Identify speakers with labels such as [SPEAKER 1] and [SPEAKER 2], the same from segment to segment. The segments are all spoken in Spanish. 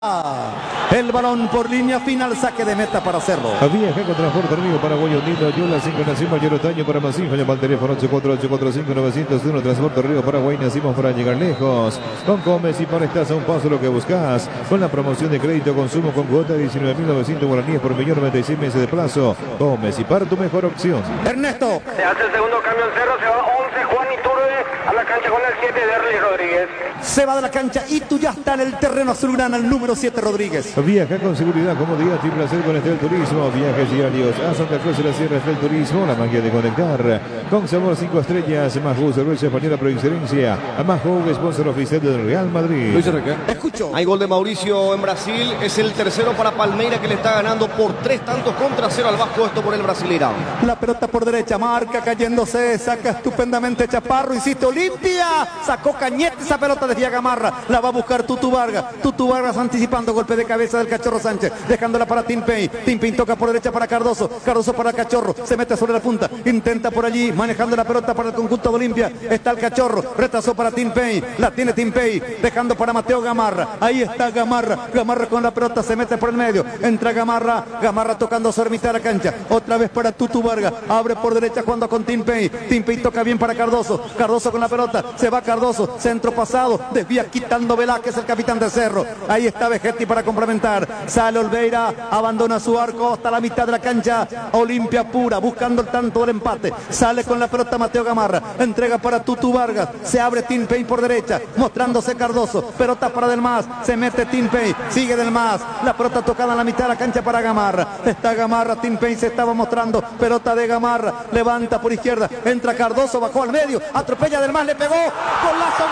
[SPEAKER 1] El balón por línea final, saque de meta para Cerro.
[SPEAKER 2] Viaja con Transporte Río Paraguay Unido, Yola 5 Nación Mayor Otaño para Masinjo, llama al teléfono 84845-901, Transporte Río Paraguay, nacimos para llegar lejos. Con Gómez y para estás a un paso lo que buscas. Con la promoción de crédito consumo con cuota de 19.900 guaraníes por millón, 96 meses de plazo. Gómez y para tu mejor opción.
[SPEAKER 1] Ernesto.
[SPEAKER 3] Se hace el segundo cambio en Cerro, se va 11 Juan Iturbe a la cancha con el 7 Derly Rodríguez.
[SPEAKER 1] Se va de la cancha y tú ya está en el terreno azulgrana, el número 7 Rodríguez.
[SPEAKER 2] Viaja con seguridad, comodidad y placer con Estel Turismo. Viajes diarios a Santa Cruz de la Sierra. Estel Turismo, la magia de conectar. Con sabor 5 estrellas, más jugo, cerveza española por excelencia. Más jugo, sponsor oficial del Real Madrid.
[SPEAKER 4] Luis Enrique.
[SPEAKER 1] Escucho.
[SPEAKER 4] Hay gol de Mauricio en Brasil. Es el tercero para Palmeira, que le está ganando por 3 tantos contra 0 al Vasco. Esto por el Brasileirão.
[SPEAKER 1] La pelota por derecha, marca cayéndose, saca estupendamente Chaparro, hiciste Olimpia, sacó Cañete, esa pelota desvía Gamarra, la va a buscar Tutu Vargas anticipando golpe de cabeza del Cachorro Sánchez, dejándola para Tim Payne toca por derecha para Cardoso para Cachorro, se mete sobre la punta, intenta por allí, manejando la pelota para el conjunto de Olimpia, está el Cachorro, retrasó para Tim Payne, la tiene Tim Payne, dejando para Mateo Gamarra, ahí está Gamarra con la pelota, se mete por el medio, entra Gamarra tocando sobre mitad de la cancha, otra vez para Tutu Vargas, abre por derecha jugando con Tim Payne toca bien para Cardoso con la pelota, se va Cardoso, centro pasado, desvía quitando Velázquez, el capitán de Cerro, ahí está Vegetti para complementar, sale Olveira, abandona su arco hasta la mitad de la cancha, Olimpia pura, buscando el tanto del empate, sale con la pelota Mateo Gamarra, entrega para Tutu Vargas, se abre Tim Payne por derecha, mostrándose Cardoso, pelota para Delmas, se mete Tim Payne, sigue Delmas, la pelota tocada en la mitad de la cancha para Gamarra, está Gamarra, Tim Payne se estaba mostrando, pelota de Gamarra, levanta por izquierda, entra Cardoso, bajó al medio, atropella Delmas, le pegó, golazo.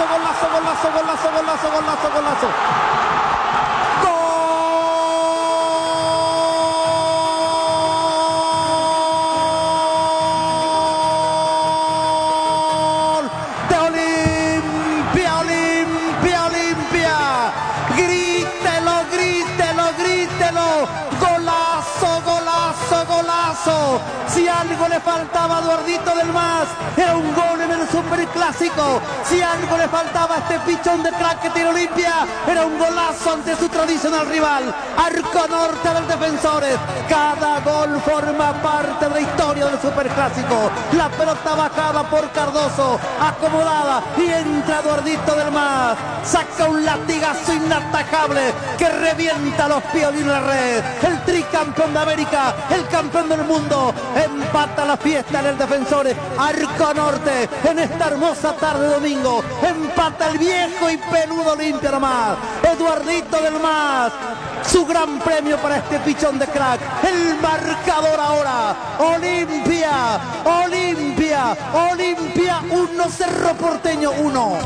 [SPEAKER 1] Si algo le faltaba a Eduardito Delmas, era un gol en el Superclásico. Si algo le faltaba a este pichón de crack que tiene Olimpia, era un golazo ante su tradicional rival. Arco norte de los defensores. Cada gol forma parte de la historia del Superclásico. La pelota bajada por Cardoso, acomodada, y entra Eduardito Delmas. Saca un latigazo inatajable que revienta los piolines en la red. El tricampeón de América, el campeón del mundo, empata la fiesta en el Defensores. Arco norte en esta hermosa tarde de domingo. Empata el viejo y peludo Olimpia nomás. Eduardito Delmas, su gran premio para este pichón de crack. El marcador ahora: Olimpia 1, Cerro Porteño 1.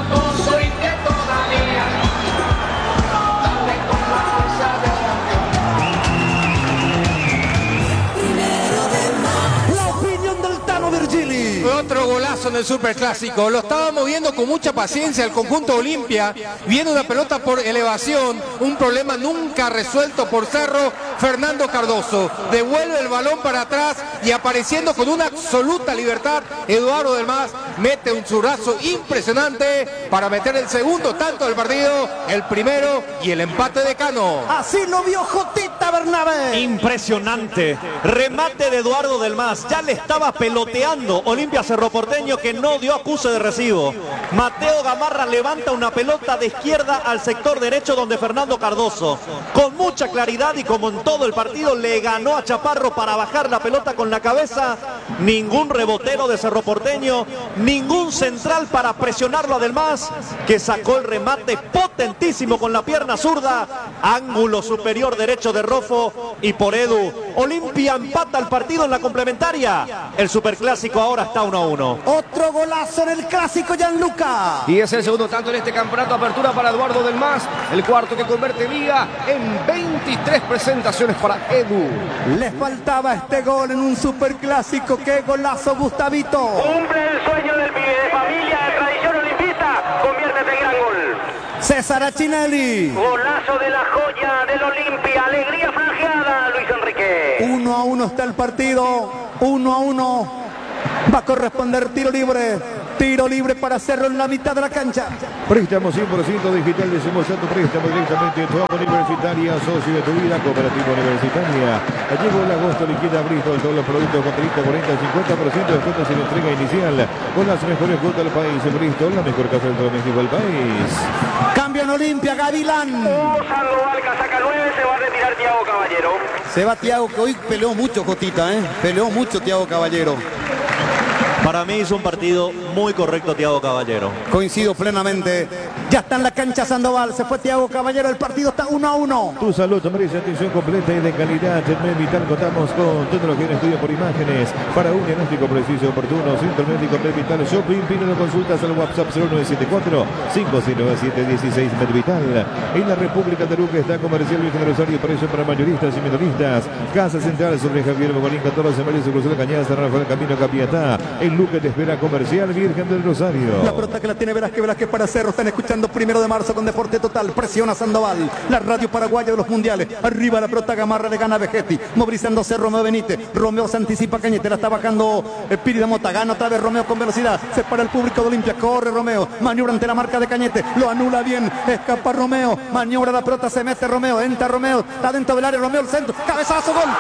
[SPEAKER 5] Otro golazo en el Superclásico. Lo estábamos viendo con mucha paciencia el conjunto Olimpia. Viene una pelota por elevación. Un problema nunca resuelto por Cerro. Fernando Cardoso devuelve el balón para atrás y apareciendo con una absoluta libertad, Eduardo Delmas mete un zurrazo impresionante para meter el segundo tanto del partido, el primero y el empate de Cano.
[SPEAKER 1] Así lo vio Jotita Bernabé.
[SPEAKER 6] Impresionante. Remate de Eduardo Delmas. Ya le estaba peloteando Olimpia Cerro Porteño, que no dio acuse de recibo. Mateo Gamarra levanta una pelota de izquierda al sector derecho, donde Fernando Cardoso, con mucha claridad y como en todo el partido, le ganó a Chaparro para bajar la pelota con la cabeza. Ningún rebotero de Cerro Porteño, ningún central para presionarlo a Delmas, que sacó el remate potentísimo con la pierna zurda. Ángulo superior derecho de Rofo y por Edu. Olimpia empata el partido en la complementaria. El Superclásico ahora está 1-1.
[SPEAKER 1] Otro golazo en el clásico, Gianluca.
[SPEAKER 4] Y es el segundo tanto en este campeonato. Apertura para Eduardo Delmas. El cuarto que convierte Liga en 23 presentaciones para Edu.
[SPEAKER 1] Le faltaba este gol en un Superclásico. ¡Qué golazo, Gustavito!
[SPEAKER 3] Cumple el sueño del pibe de familia, de tradición olimpista. Conviértete en gran gol.
[SPEAKER 1] César Achinelli.
[SPEAKER 3] Golazo de la joya del Olimpia. Alegría franjeada, Luis Enrique.
[SPEAKER 1] 1-1 está el partido. 1-1. Va a corresponder tiro libre Tiro libre para Cerro en la mitad de la cancha.
[SPEAKER 2] Préstamo 100% digital de Somosato, préstamo directamente en tu agua universitaria, socio de tu vida, cooperativa universitaria. Llegó el agosto, liquida Bristol, todos los productos con 30, 40, 50% de descuentos en entrega inicial. Con las mejores cuotas del país, Bristol, la mejor casa electrodoméstico del país.
[SPEAKER 1] Cambio en Olimpia, Gavilán.
[SPEAKER 3] Sandoval, casaca 9, se va a retirar Thiago Caballero.
[SPEAKER 1] Se va Thiago, que hoy peleó mucho, Jotita, Peleó mucho Thiago Caballero.
[SPEAKER 6] Para mí hizo un partido muy correcto Thiago Caballero.
[SPEAKER 1] Coincido plenamente. Ya está en la cancha Sandoval. Se fue Thiago Caballero. El partido está 1-1.
[SPEAKER 2] Tu salud merece atención completa y de calidad. En Medvital contamos con tecnología en estudio por imágenes para un diagnóstico preciso y oportuno. Centro Médico Medvital Shopping. Pídelo consultas al WhatsApp 0974-599716 Medvital. En la República de Luque está Comercial Virgen de Rosario. Precio para mayoristas y minoristas. Casa Central sobre Javier Mogolín 14 María Cruzó la Cañada. San Rafael Camino Capiatá. El Luque te espera. Comercial Virgen del Rosario.
[SPEAKER 1] La pelota que la tiene Velázquez para Cerro. Están escuchando 1 de marzo con Deporte Total. Presiona Sandoval. La radio paraguaya de los mundiales. Arriba la pelota Gamarra, le gana Vegetti. Movilizándose Romeo Benítez. Romeo se anticipa Cañete. La está bajando Piri de Mota. Gana otra vez Romeo con velocidad. Se para el público de Olimpia. Corre Romeo. Maniobra ante la marca de Cañete. Lo anula bien. Escapa Romeo. Maniobra la pelota. Se mete Romeo. Entra Romeo. Está dentro del área. Romeo el centro. Cabezazo. Gol.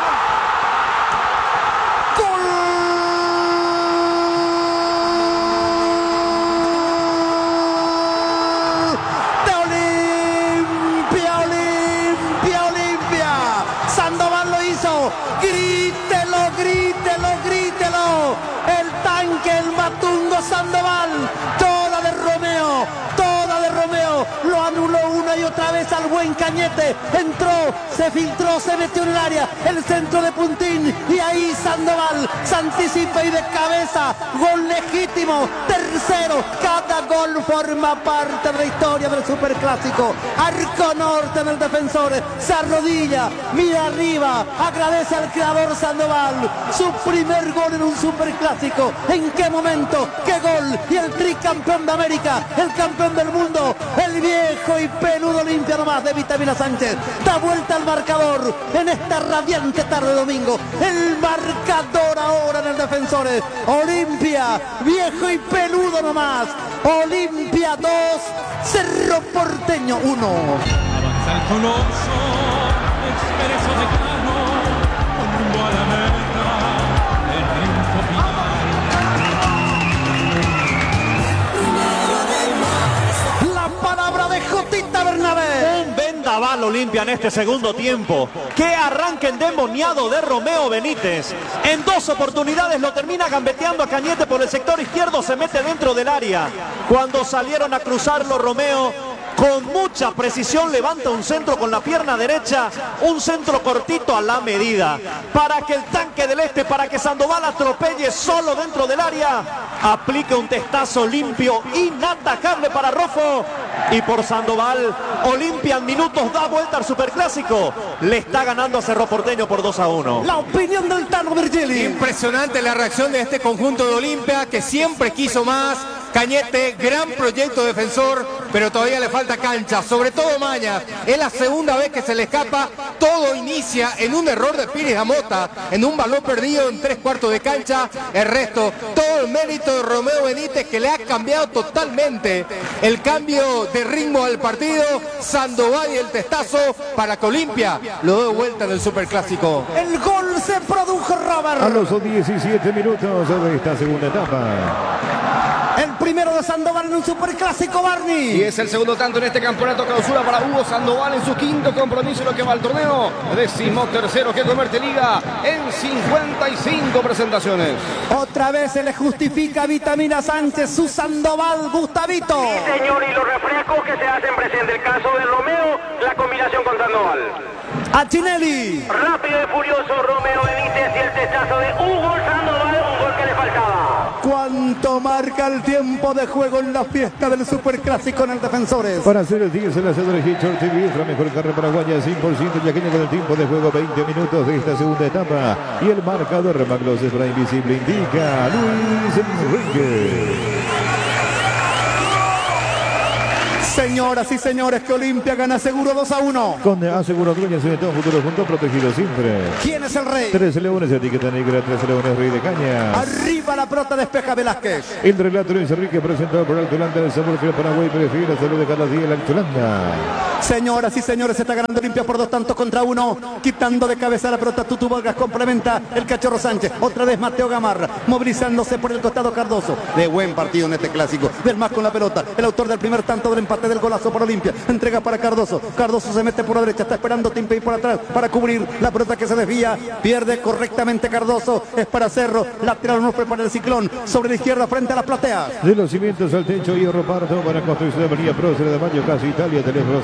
[SPEAKER 1] Grítelo, el tanque, el matungo Sandoval, toda de Romeo, lo anuló una y otra vez al buen Cañete, entró, se filtró, se metió en el área, el centro de Puntín, y ahí Sandoval se anticipa y de cabeza, gol legítimo, tercero, cada gol forma parte de la historia del Superclásico. Arco norte del defensor, se arrodilla, mira arriba, agradece al creador Sandoval, su primer gol en un Superclásico. ¿En qué momento? ¿Qué gol? Y el tricampeón de América, el campeón del mundo, el viejo y peludo Olimpia nomás de Vitamina Sánchez, da vuelta al marcador en esta radiante tarde de domingo. El marcador ahora en el defensor, Olimpia, viejo y peludo nomás, Olimpia 2, Cerro Porteño 1.
[SPEAKER 7] Avanza el Coloso, expreso decano, rumbo a la meta, el triunfo final.
[SPEAKER 1] La palabra de Jotita Bernabé.
[SPEAKER 6] Un vendaval Olimpia en este segundo tiempo. Qué arranque endemoniado de Romeo Benítez. En dos oportunidades lo termina gambeteando a Cañete por el sector izquierdo. Se mete dentro del área. Cuando salieron a cruzarlo, Romeo con mucha precisión levanta un centro con la pierna derecha, un centro cortito a la medida, para que el tanque del este, para que Sandoval atropelle solo dentro del área, aplica un testazo limpio, inatacable para Rofo, y por Sandoval, Olimpia en minutos da vuelta al Superclásico, le está ganando a Cerro Porteño por 2-1.
[SPEAKER 1] La opinión del Tano Virgili.
[SPEAKER 5] Impresionante la reacción de este conjunto de Olimpia, que siempre quiso más. Cañete, gran proyecto defensor, pero todavía le falta cancha, sobre todo maña. Es la segunda vez que se le escapa. Todo inicia en un error de Pires Amota, en un balón perdido en 3/4 de cancha. El resto, todo el mérito de Romeo Benítez, que le ha cambiado totalmente el cambio de ritmo al partido. Sandoval y el testazo para que Olimpia lo dé vuelta en el Superclásico.
[SPEAKER 1] El gol se produjo, Robert.
[SPEAKER 2] A los 17 minutos de esta segunda etapa.
[SPEAKER 1] El primero de Sandoval en un Superclásico, Barney.
[SPEAKER 4] Y es el segundo tanto en este campeonato clausura para Hugo Sandoval en su quinto compromiso en lo que va al torneo. 13º que convierte Liga en 55 presentaciones.
[SPEAKER 1] Otra vez se le justifica a Vitamina Sánchez su Sandoval, Gustavito.
[SPEAKER 3] Sí, señor, y los refrescos que se hacen presente. El caso de Romeo, la combinación con Sandoval.
[SPEAKER 1] A Chinelli.
[SPEAKER 3] Rápido y furioso Romeo Benítez y el testazo de Hugo Sandoval, un gol que le faltaba.
[SPEAKER 1] ¿Cuánto marca el tiempo de juego en la fiesta del Superclásico en el Defensores?
[SPEAKER 2] Para hacer el 10, el hacedor Hitchor TV es la mejor carne paraguaya, 100% yaqueña con el tiempo de juego, 20 minutos de esta segunda etapa. Y el marcador Maglos Esbra Invisible indica Luis Enrique.
[SPEAKER 1] Señoras y señores, que Olimpia gana seguro 2-1.
[SPEAKER 2] Con Aseguro Dueñas de todo futuro junto protegido siempre.
[SPEAKER 1] ¿Quién es el rey?
[SPEAKER 2] 13 leones, etiqueta negra, 13 leones, rey de caña.
[SPEAKER 1] Arriba la pelota, despeja Velázquez.
[SPEAKER 2] El relato Luis Enrique presentado por Alto Holanda, el sabor que el Paraguay prefiere la salud de cada día el Alto Holanda.
[SPEAKER 1] Señoras y señores, se está ganando Olimpia por 2-1, quitando de cabeza la pelota Tutu Vargas, complementa el Cachorro Sánchez, otra vez Mateo Gamarra, movilizándose por el costado Cardoso. De buen partido en este clásico, del más con la pelota, el autor del primer tanto del empate del golazo por Olimpia, entrega para Cardoso, Cardoso se mete por la derecha, está esperando Timpey por atrás para cubrir la pelota que se desvía, pierde correctamente Cardoso, es para Cerro, lateral no prepara el Ciclón, sobre la izquierda frente a las plateas.
[SPEAKER 2] De los cimientos al techo, Hierro Pardo para construcción de Avenida Prócer de Mayo, Casa Italia, teléfono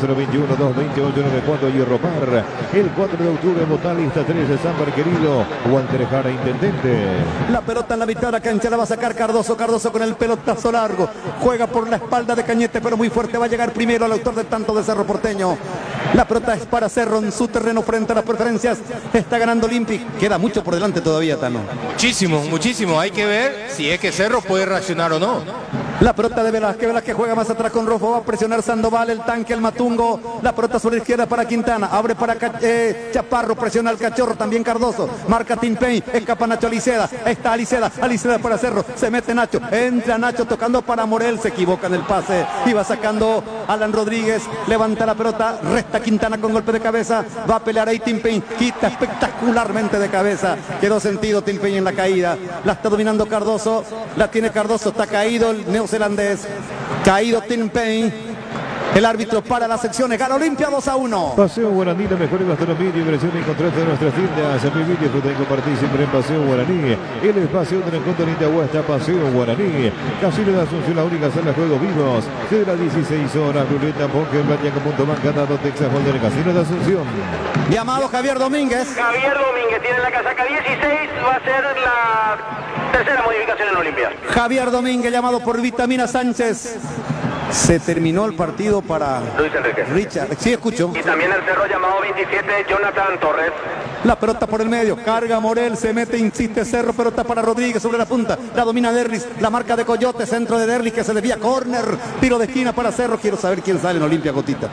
[SPEAKER 2] 021-228-94, Hierro Par. El 4 de octubre, Botalista 13, San Barquerido, Walter Jara, intendente.
[SPEAKER 1] La pelota en la mitad de la cancha la va a sacar Cardoso, Cardoso con el pelotazo largo, juega por la espalda de Cañete, pero muy fuerte, va a llegar primero al autor del tanto de Cerro Porteño. La pelota es para Cerro en su terreno frente a las preferencias, está ganando Olympic, queda mucho por delante todavía, Tano.
[SPEAKER 5] Muchísimo, muchísimo. Hay que ver si es que Cerro puede reaccionar o no.
[SPEAKER 1] La pelota de Velázquez, Velázquez juega más atrás con Rofo, va a presionar Sandoval, el tanque, el Matungo, la pelota sobre la izquierda para Quintana, abre para Chaparro, presiona al Cachorro, también Cardoso, marca Timpey, escapa Nacho Aliceda, está Aliceda para Cerro, se mete Nacho, entra Nacho tocando para Morel, se equivoca en el pase, iba sacando Alan Rodríguez, levanta la pelota, resta Quintana con golpe de cabeza, va a pelear ahí Timpey, quita espectacularmente de cabeza, quedó sentido Timpey en la caída, la está dominando Cardoso, la tiene Cardoso, está caído el neozelandés, caído Timpey. El árbitro para las secciones, gana Olimpia 2-1.
[SPEAKER 2] Paseo Guaraní, la mejor gastronomía y diversión y contraste de nuestras tiendas. A vivir, disfrutar y compartir siempre en Paseo Guaraní. El espacio de encuentro en Itahuasta, Paseo Guaraní. Casino de Asunción, la única sala de juegos vivos. De las 16 horas, ruleta, póker, Blanco.bank, ganado Texas Holder, Casino de Asunción.
[SPEAKER 1] Llamado Javier Domínguez.
[SPEAKER 3] Javier Domínguez tiene la casaca 16, va a ser la tercera modificación en Olimpia.
[SPEAKER 1] Javier Domínguez, llamado por Vitamina Sánchez. Se terminó el partido para
[SPEAKER 3] Luis Enrique.
[SPEAKER 1] Richard. Sí, escucho.
[SPEAKER 3] Y también el cerro llamado 27, Jonathan Torres.
[SPEAKER 1] La pelota por el medio, carga Morel, se mete, insiste Cerro, pelota para Rodríguez sobre la punta, la domina Derlis, la marca de Coyote, centro de Derlis que se desvía, córner, tiro de esquina para Cerro, quiero saber quién sale en Olimpia, Gotita.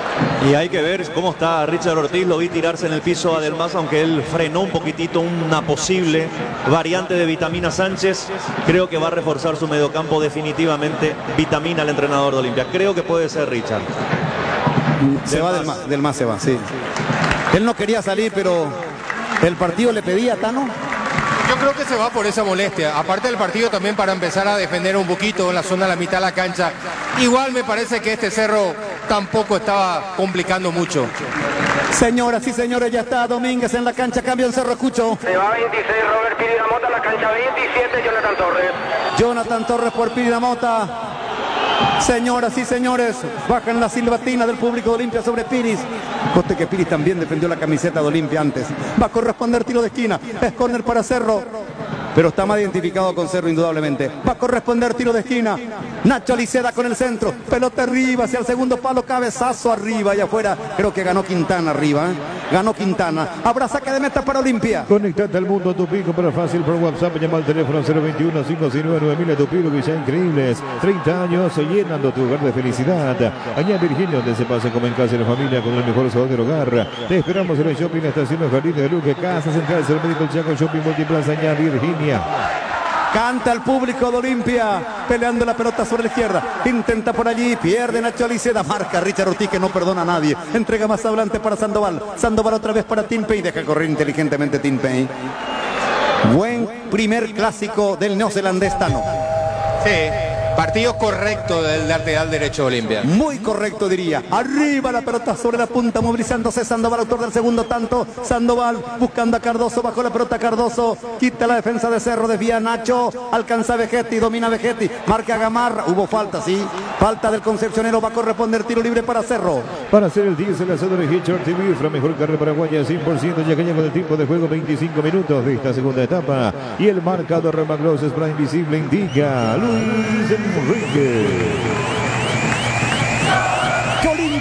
[SPEAKER 6] Y hay que ver cómo está Richard Ortiz, lo vi tirarse en el piso además, aunque él frenó un poquitito una posible variante de Vitamina Sánchez, creo que va a reforzar su mediocampo definitivamente, Vitamina el entrenador de Olimpia, creo que puede ser Richard.
[SPEAKER 1] Se va del más se va, sí. Él no quería salir, pero el partido le pedía, Tano.
[SPEAKER 5] Yo creo que se va por esa molestia. Aparte del partido también para empezar a defender un poquito en la zona de la mitad de la cancha. Igual me parece que este Cerro tampoco estaba complicando mucho.
[SPEAKER 1] Señoras y señores, ya está Domínguez en la cancha, cambio en Cerro, escucho.
[SPEAKER 3] Se va 26, Robert Piridamota, la cancha 27, Jonathan Torres.
[SPEAKER 1] Jonathan Torres por Piridamota. Señoras y señores, bajan la silbatina del público de Olimpia sobre Piris. Coste que Piris también defendió la camiseta de Olimpia antes. Va a corresponder tiro de esquina. Es córner para Cerro. Pero está más identificado con Cerro indudablemente. Va a corresponder tiro de esquina. Nacho Aliceda con el centro. Pelota arriba hacia el segundo palo. Cabezazo arriba y afuera. Creo que ganó Quintana arriba. Ganó Quintana. Habrá saque de meta para Olimpia.
[SPEAKER 2] Conectate al mundo, tu pico, pero fácil por WhatsApp. Llama al teléfono 021-569-9000 a tu pico, que ya increíbles. 30 años llenando tu hogar de felicidad. Allá en Virginia, donde se pasa como en casa de la familia con el mejor sabor del hogar. Te esperamos en el shopping, estación Jardín de Luque, Casa Central, Ser Médico Chaco, Shopping Multiplaza, allá Virginia.
[SPEAKER 1] Canta el público de Olimpia, peleando la pelota sobre la izquierda. Intenta por allí, pierde Nacho Aliceda, marca Richard Ortiz que no perdona a nadie. Entrega más adelante para Sandoval. Sandoval otra vez para Timpey, deja correr inteligentemente Timpey. Buen primer clásico del neozelandés Tano.
[SPEAKER 5] Sí, partido correcto del lateral derecho de Olimpia.
[SPEAKER 1] Muy correcto diría. Arriba la pelota sobre la punta, movilizándose Sandoval, autor del segundo tanto. Sandoval buscando a Cardoso, bajo la pelota Cardoso, quita la defensa de Cerro, desvía Nacho, alcanza Vegetti, domina Vegetti, marca Gamarra, hubo falta, sí. Falta del Concepcionero, va a corresponder tiro libre para Cerro.
[SPEAKER 2] Para hacer el 10, el lanzador de Hitcher TV, la mejor carrera paraguaya, 100%, ya que lleva el tiempo de juego 25 minutos de esta segunda etapa. Y el marcador Remaglos Spray Invisible indica Luis Enrique.
[SPEAKER 1] Que Olimpia gana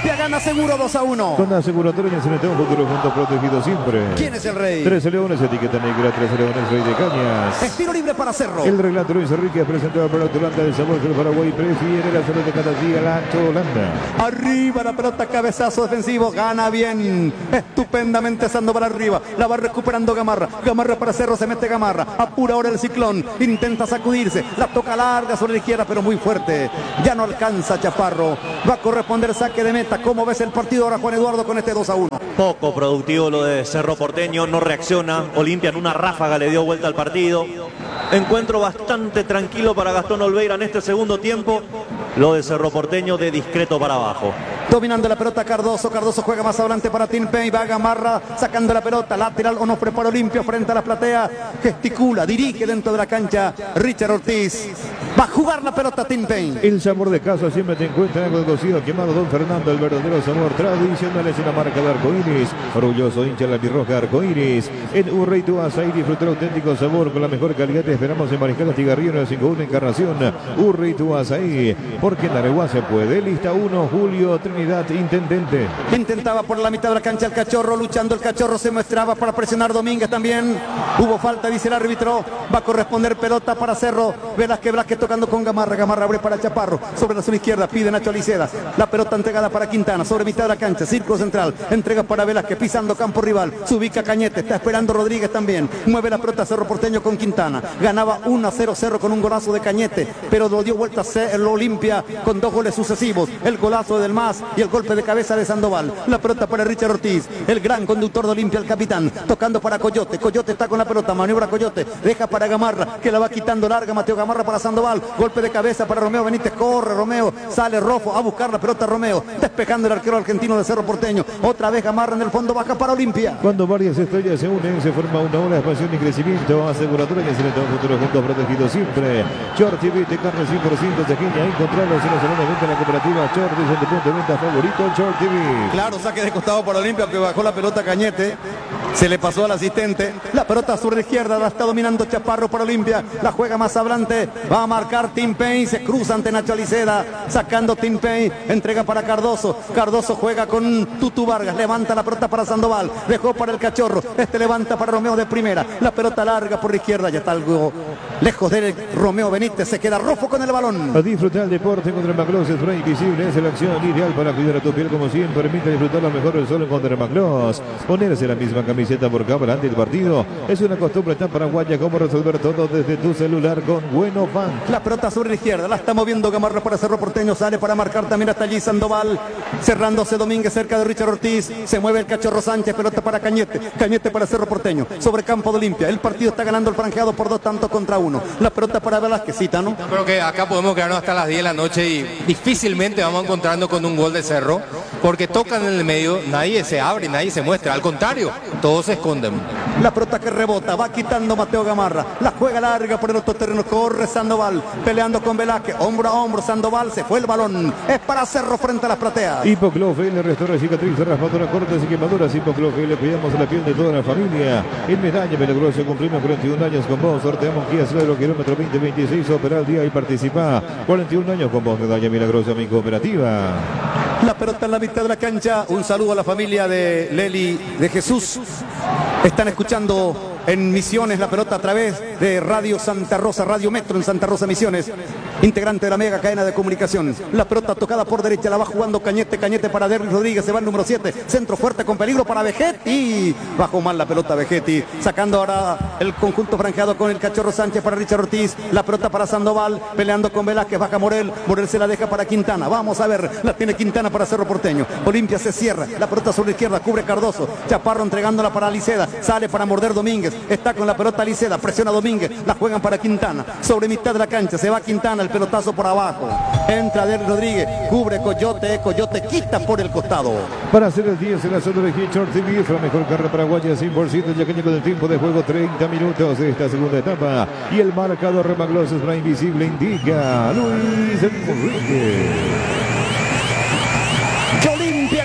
[SPEAKER 1] Aseguro 2-1.
[SPEAKER 2] Con aseguratoria se mete un futuro junto protegido siempre.
[SPEAKER 1] ¿Quién es el rey?
[SPEAKER 2] 13 Leones, etiqueta negra, 13 Leones, Rey de Cañas.
[SPEAKER 1] Estilo libre para Cerro.
[SPEAKER 2] El relato Luis Enrique presentado por la Atolanda del sabor del Paraguay. Prefiere la salud de cada día la Atolanda.
[SPEAKER 1] Arriba la pelota, cabezazo defensivo. Gana bien. Estupendamente Sandoval arriba. La va recuperando Gamarra. Gamarra para Cerro, se mete Gamarra. Apura ahora el ciclón. Intenta sacudirse. La toca larga sobre la izquierda, pero muy fuerte. Ya no alcanza Chaparro. Va a corresponder saque de meta. ¿Cómo ves el partido ahora, Juan Eduardo, con este 2-1?
[SPEAKER 6] Poco productivo lo de Cerro Porteño, no reacciona. Olimpia en una ráfaga le dio vuelta al partido. Encuentro bastante tranquilo para Gastón Olveira en este segundo tiempo. Lo de Cerro Porteño de discreto para abajo.
[SPEAKER 1] Dominando la pelota Cardoso. Cardoso juega más adelante para Timpey. Va Gamarra sacando la pelota. Lateral o no prepara Olimpia frente a la platea. Gesticula, dirige dentro de la cancha Richard Ortiz. Va a jugar la pelota Timpey.
[SPEAKER 2] El sabor de casa siempre te encuentra algo de cocido quemado. Don Fernando, el verdadero sabor tradicional es una marca de arcoíris. Orgulloso hincha la birroja arcoíris. En Urreitu Azaí disfrutar auténtico sabor con la mejor calidad. Te esperamos en Mariscal Estigarribia en el 51 Encarnación. Urreitu Azaí, porque en Areguá se puede. Lista 1, Julio Trinidad, intendente.
[SPEAKER 1] Intentaba por la mitad de la cancha el Cachorro, luchando el Cachorro, se mostraba para presionar Domínguez también. Hubo falta, dice el árbitro. Va a corresponder pelota para Cerro. Velázquez tocando con Gamarra. Gamarra abre para Chaparro. Sobre la zona izquierda pide Nacho Aliceda. La pelota entregada para Quintana. Sobre mitad de la cancha, círculo central. Entrega para Velázquez, pisando campo rival. Se ubica Cañete. Está esperando Rodríguez también. Mueve la pelota Cerro Porteño con Quintana. Ganaba 1-0 Cerro con un golazo de Cañete. Pero lo dio vuelta el Olimpia con 2 goles sucesivos. El golazo del Mas y el golpe de cabeza de Sandoval. La pelota para Richard Ortiz. El gran conductor de Olimpia, el capitán. Tocando para Coyote. Coyote está con la pelota. Maniobra Coyote. Deja para Gamarra, que la va quitando larga. Mateo Gamarra para Sandoval. Golpe de cabeza para Romeo Benítez. Corre Romeo. Sale Rofo a buscar la pelota Romeo. Despejando el arquero argentino de Cerro Porteño. Otra vez Gamarra en el fondo. Baja para Olimpia.
[SPEAKER 2] Cuando varias estrellas se unen, se forma una ola de expansión y crecimiento. Aseguradora que se le da un futuro junto protegido siempre. Short TV de carne 100% tequeña. Encontrarlos en la zona de venta de la cooperativa Short. Es el punto de venta favorito, Short TV.
[SPEAKER 1] Claro, saque de costado para Olimpia, que bajó la pelota Cañete. Se le pasó al asistente. La pelota sobre la izquierda. La está dominando Chaparro para Olimpia. La juega más adelante. Va a marcar Timpey. Se cruza ante Nacho Aliceda. Sacando Timpey. Entrega para Cardoso. Cardoso juega con Tutu Vargas. Levanta la pelota para Sandoval. Dejó para el Cachorro. Este levanta para Romeo de primera. La pelota larga por la izquierda. Ya está algo lejos de Romeo Benítez. Se queda Rofo con el balón.
[SPEAKER 2] A disfrutar el deporte contra Macloss. Spray invisible. Es la acción ideal para cuidar a tu piel como siempre. Permite disfrutar lo mejor del sol contra Macloss. Ponerse la misma camiseta por cámara antes del partido es una costumbre tan paraguaya como resolver todo desde tu celular con Bueno Bank.
[SPEAKER 1] La pelota sobre la izquierda, la está moviendo Gamarra para Cerro Porteño, sale para marcar también hasta allí Sandoval, cerrándose Domínguez cerca de Richard Ortiz, se mueve el Cachorro Sánchez, pelota para Cañete, Cañete para Cerro Porteño, sobre campo de Olimpia, el partido está ganando el franjeado por 2-1, la pelota para Velázquez, ¿no?
[SPEAKER 5] Yo creo que acá podemos quedarnos hasta las 10 de la noche y difícilmente vamos encontrando con un gol de Cerro, porque tocan en el medio, nadie se abre, nadie se muestra, al contrario, todos se esconden.
[SPEAKER 1] La pelota que rebota, va quitando Mateo Gamarra, la juega larga por el otro terreno, corre Sandoval, peleando con Velázquez, hombro a hombro, Sandoval, se fue el balón, es para Cerro frente a las plateas.
[SPEAKER 2] Hipoclofel, restaura cicatrices, raspaduras cortas y quemaduras. Hipoclofel, le cuidamos la piel de toda la familia. En Medalla Milagroso cumplimos 41 años con vos, sorteamos Kia Suero, kilómetro 2026, opera el día y participa. 41 años con vos, Medalla Milagrosa, mi cooperativa.
[SPEAKER 1] La pelota en la mitad de la cancha, un saludo a la familia de Leli de Jesús. Están escuchando en Misiones la pelota a través de Radio Santa Rosa, Radio Metro en Santa Rosa Misiones, integrante de la mega cadena de comunicación. La pelota tocada por derecha, la va jugando Cañete, Cañete para Derrick Rodríguez, se va el número 7, centro fuerte con peligro para Vegetti, bajó mal la pelota Vegetti, sacando ahora el conjunto franjeado con el Cachorro Sánchez para Richard Ortiz, la pelota para Sandoval, peleando con Velázquez, baja Morel, Morel se la deja para Quintana, vamos a ver, la tiene Quintana para Cerro Porteño, Olimpia se cierra, la pelota sobre la izquierda, cubre Cardoso, Chaparro entregándola para Aliceda, sale para morder Domínguez, está con la pelota Aliceda, presiona Domínguez, la juegan para Quintana, sobre mitad de la cancha, se va Quintana, el pelotazo por abajo, entra Derrick Rodríguez, cubre Coyote, Coyote quita por el costado.
[SPEAKER 2] Para hacer el 10 en la zona de Short TV, fue la mejor carrera paraguaya 100%, ya que llegó el tiempo de juego 30 minutos de esta segunda etapa, y el marcador Remagloss Spray invisible indica Luis Enrique.
[SPEAKER 1] Olimpia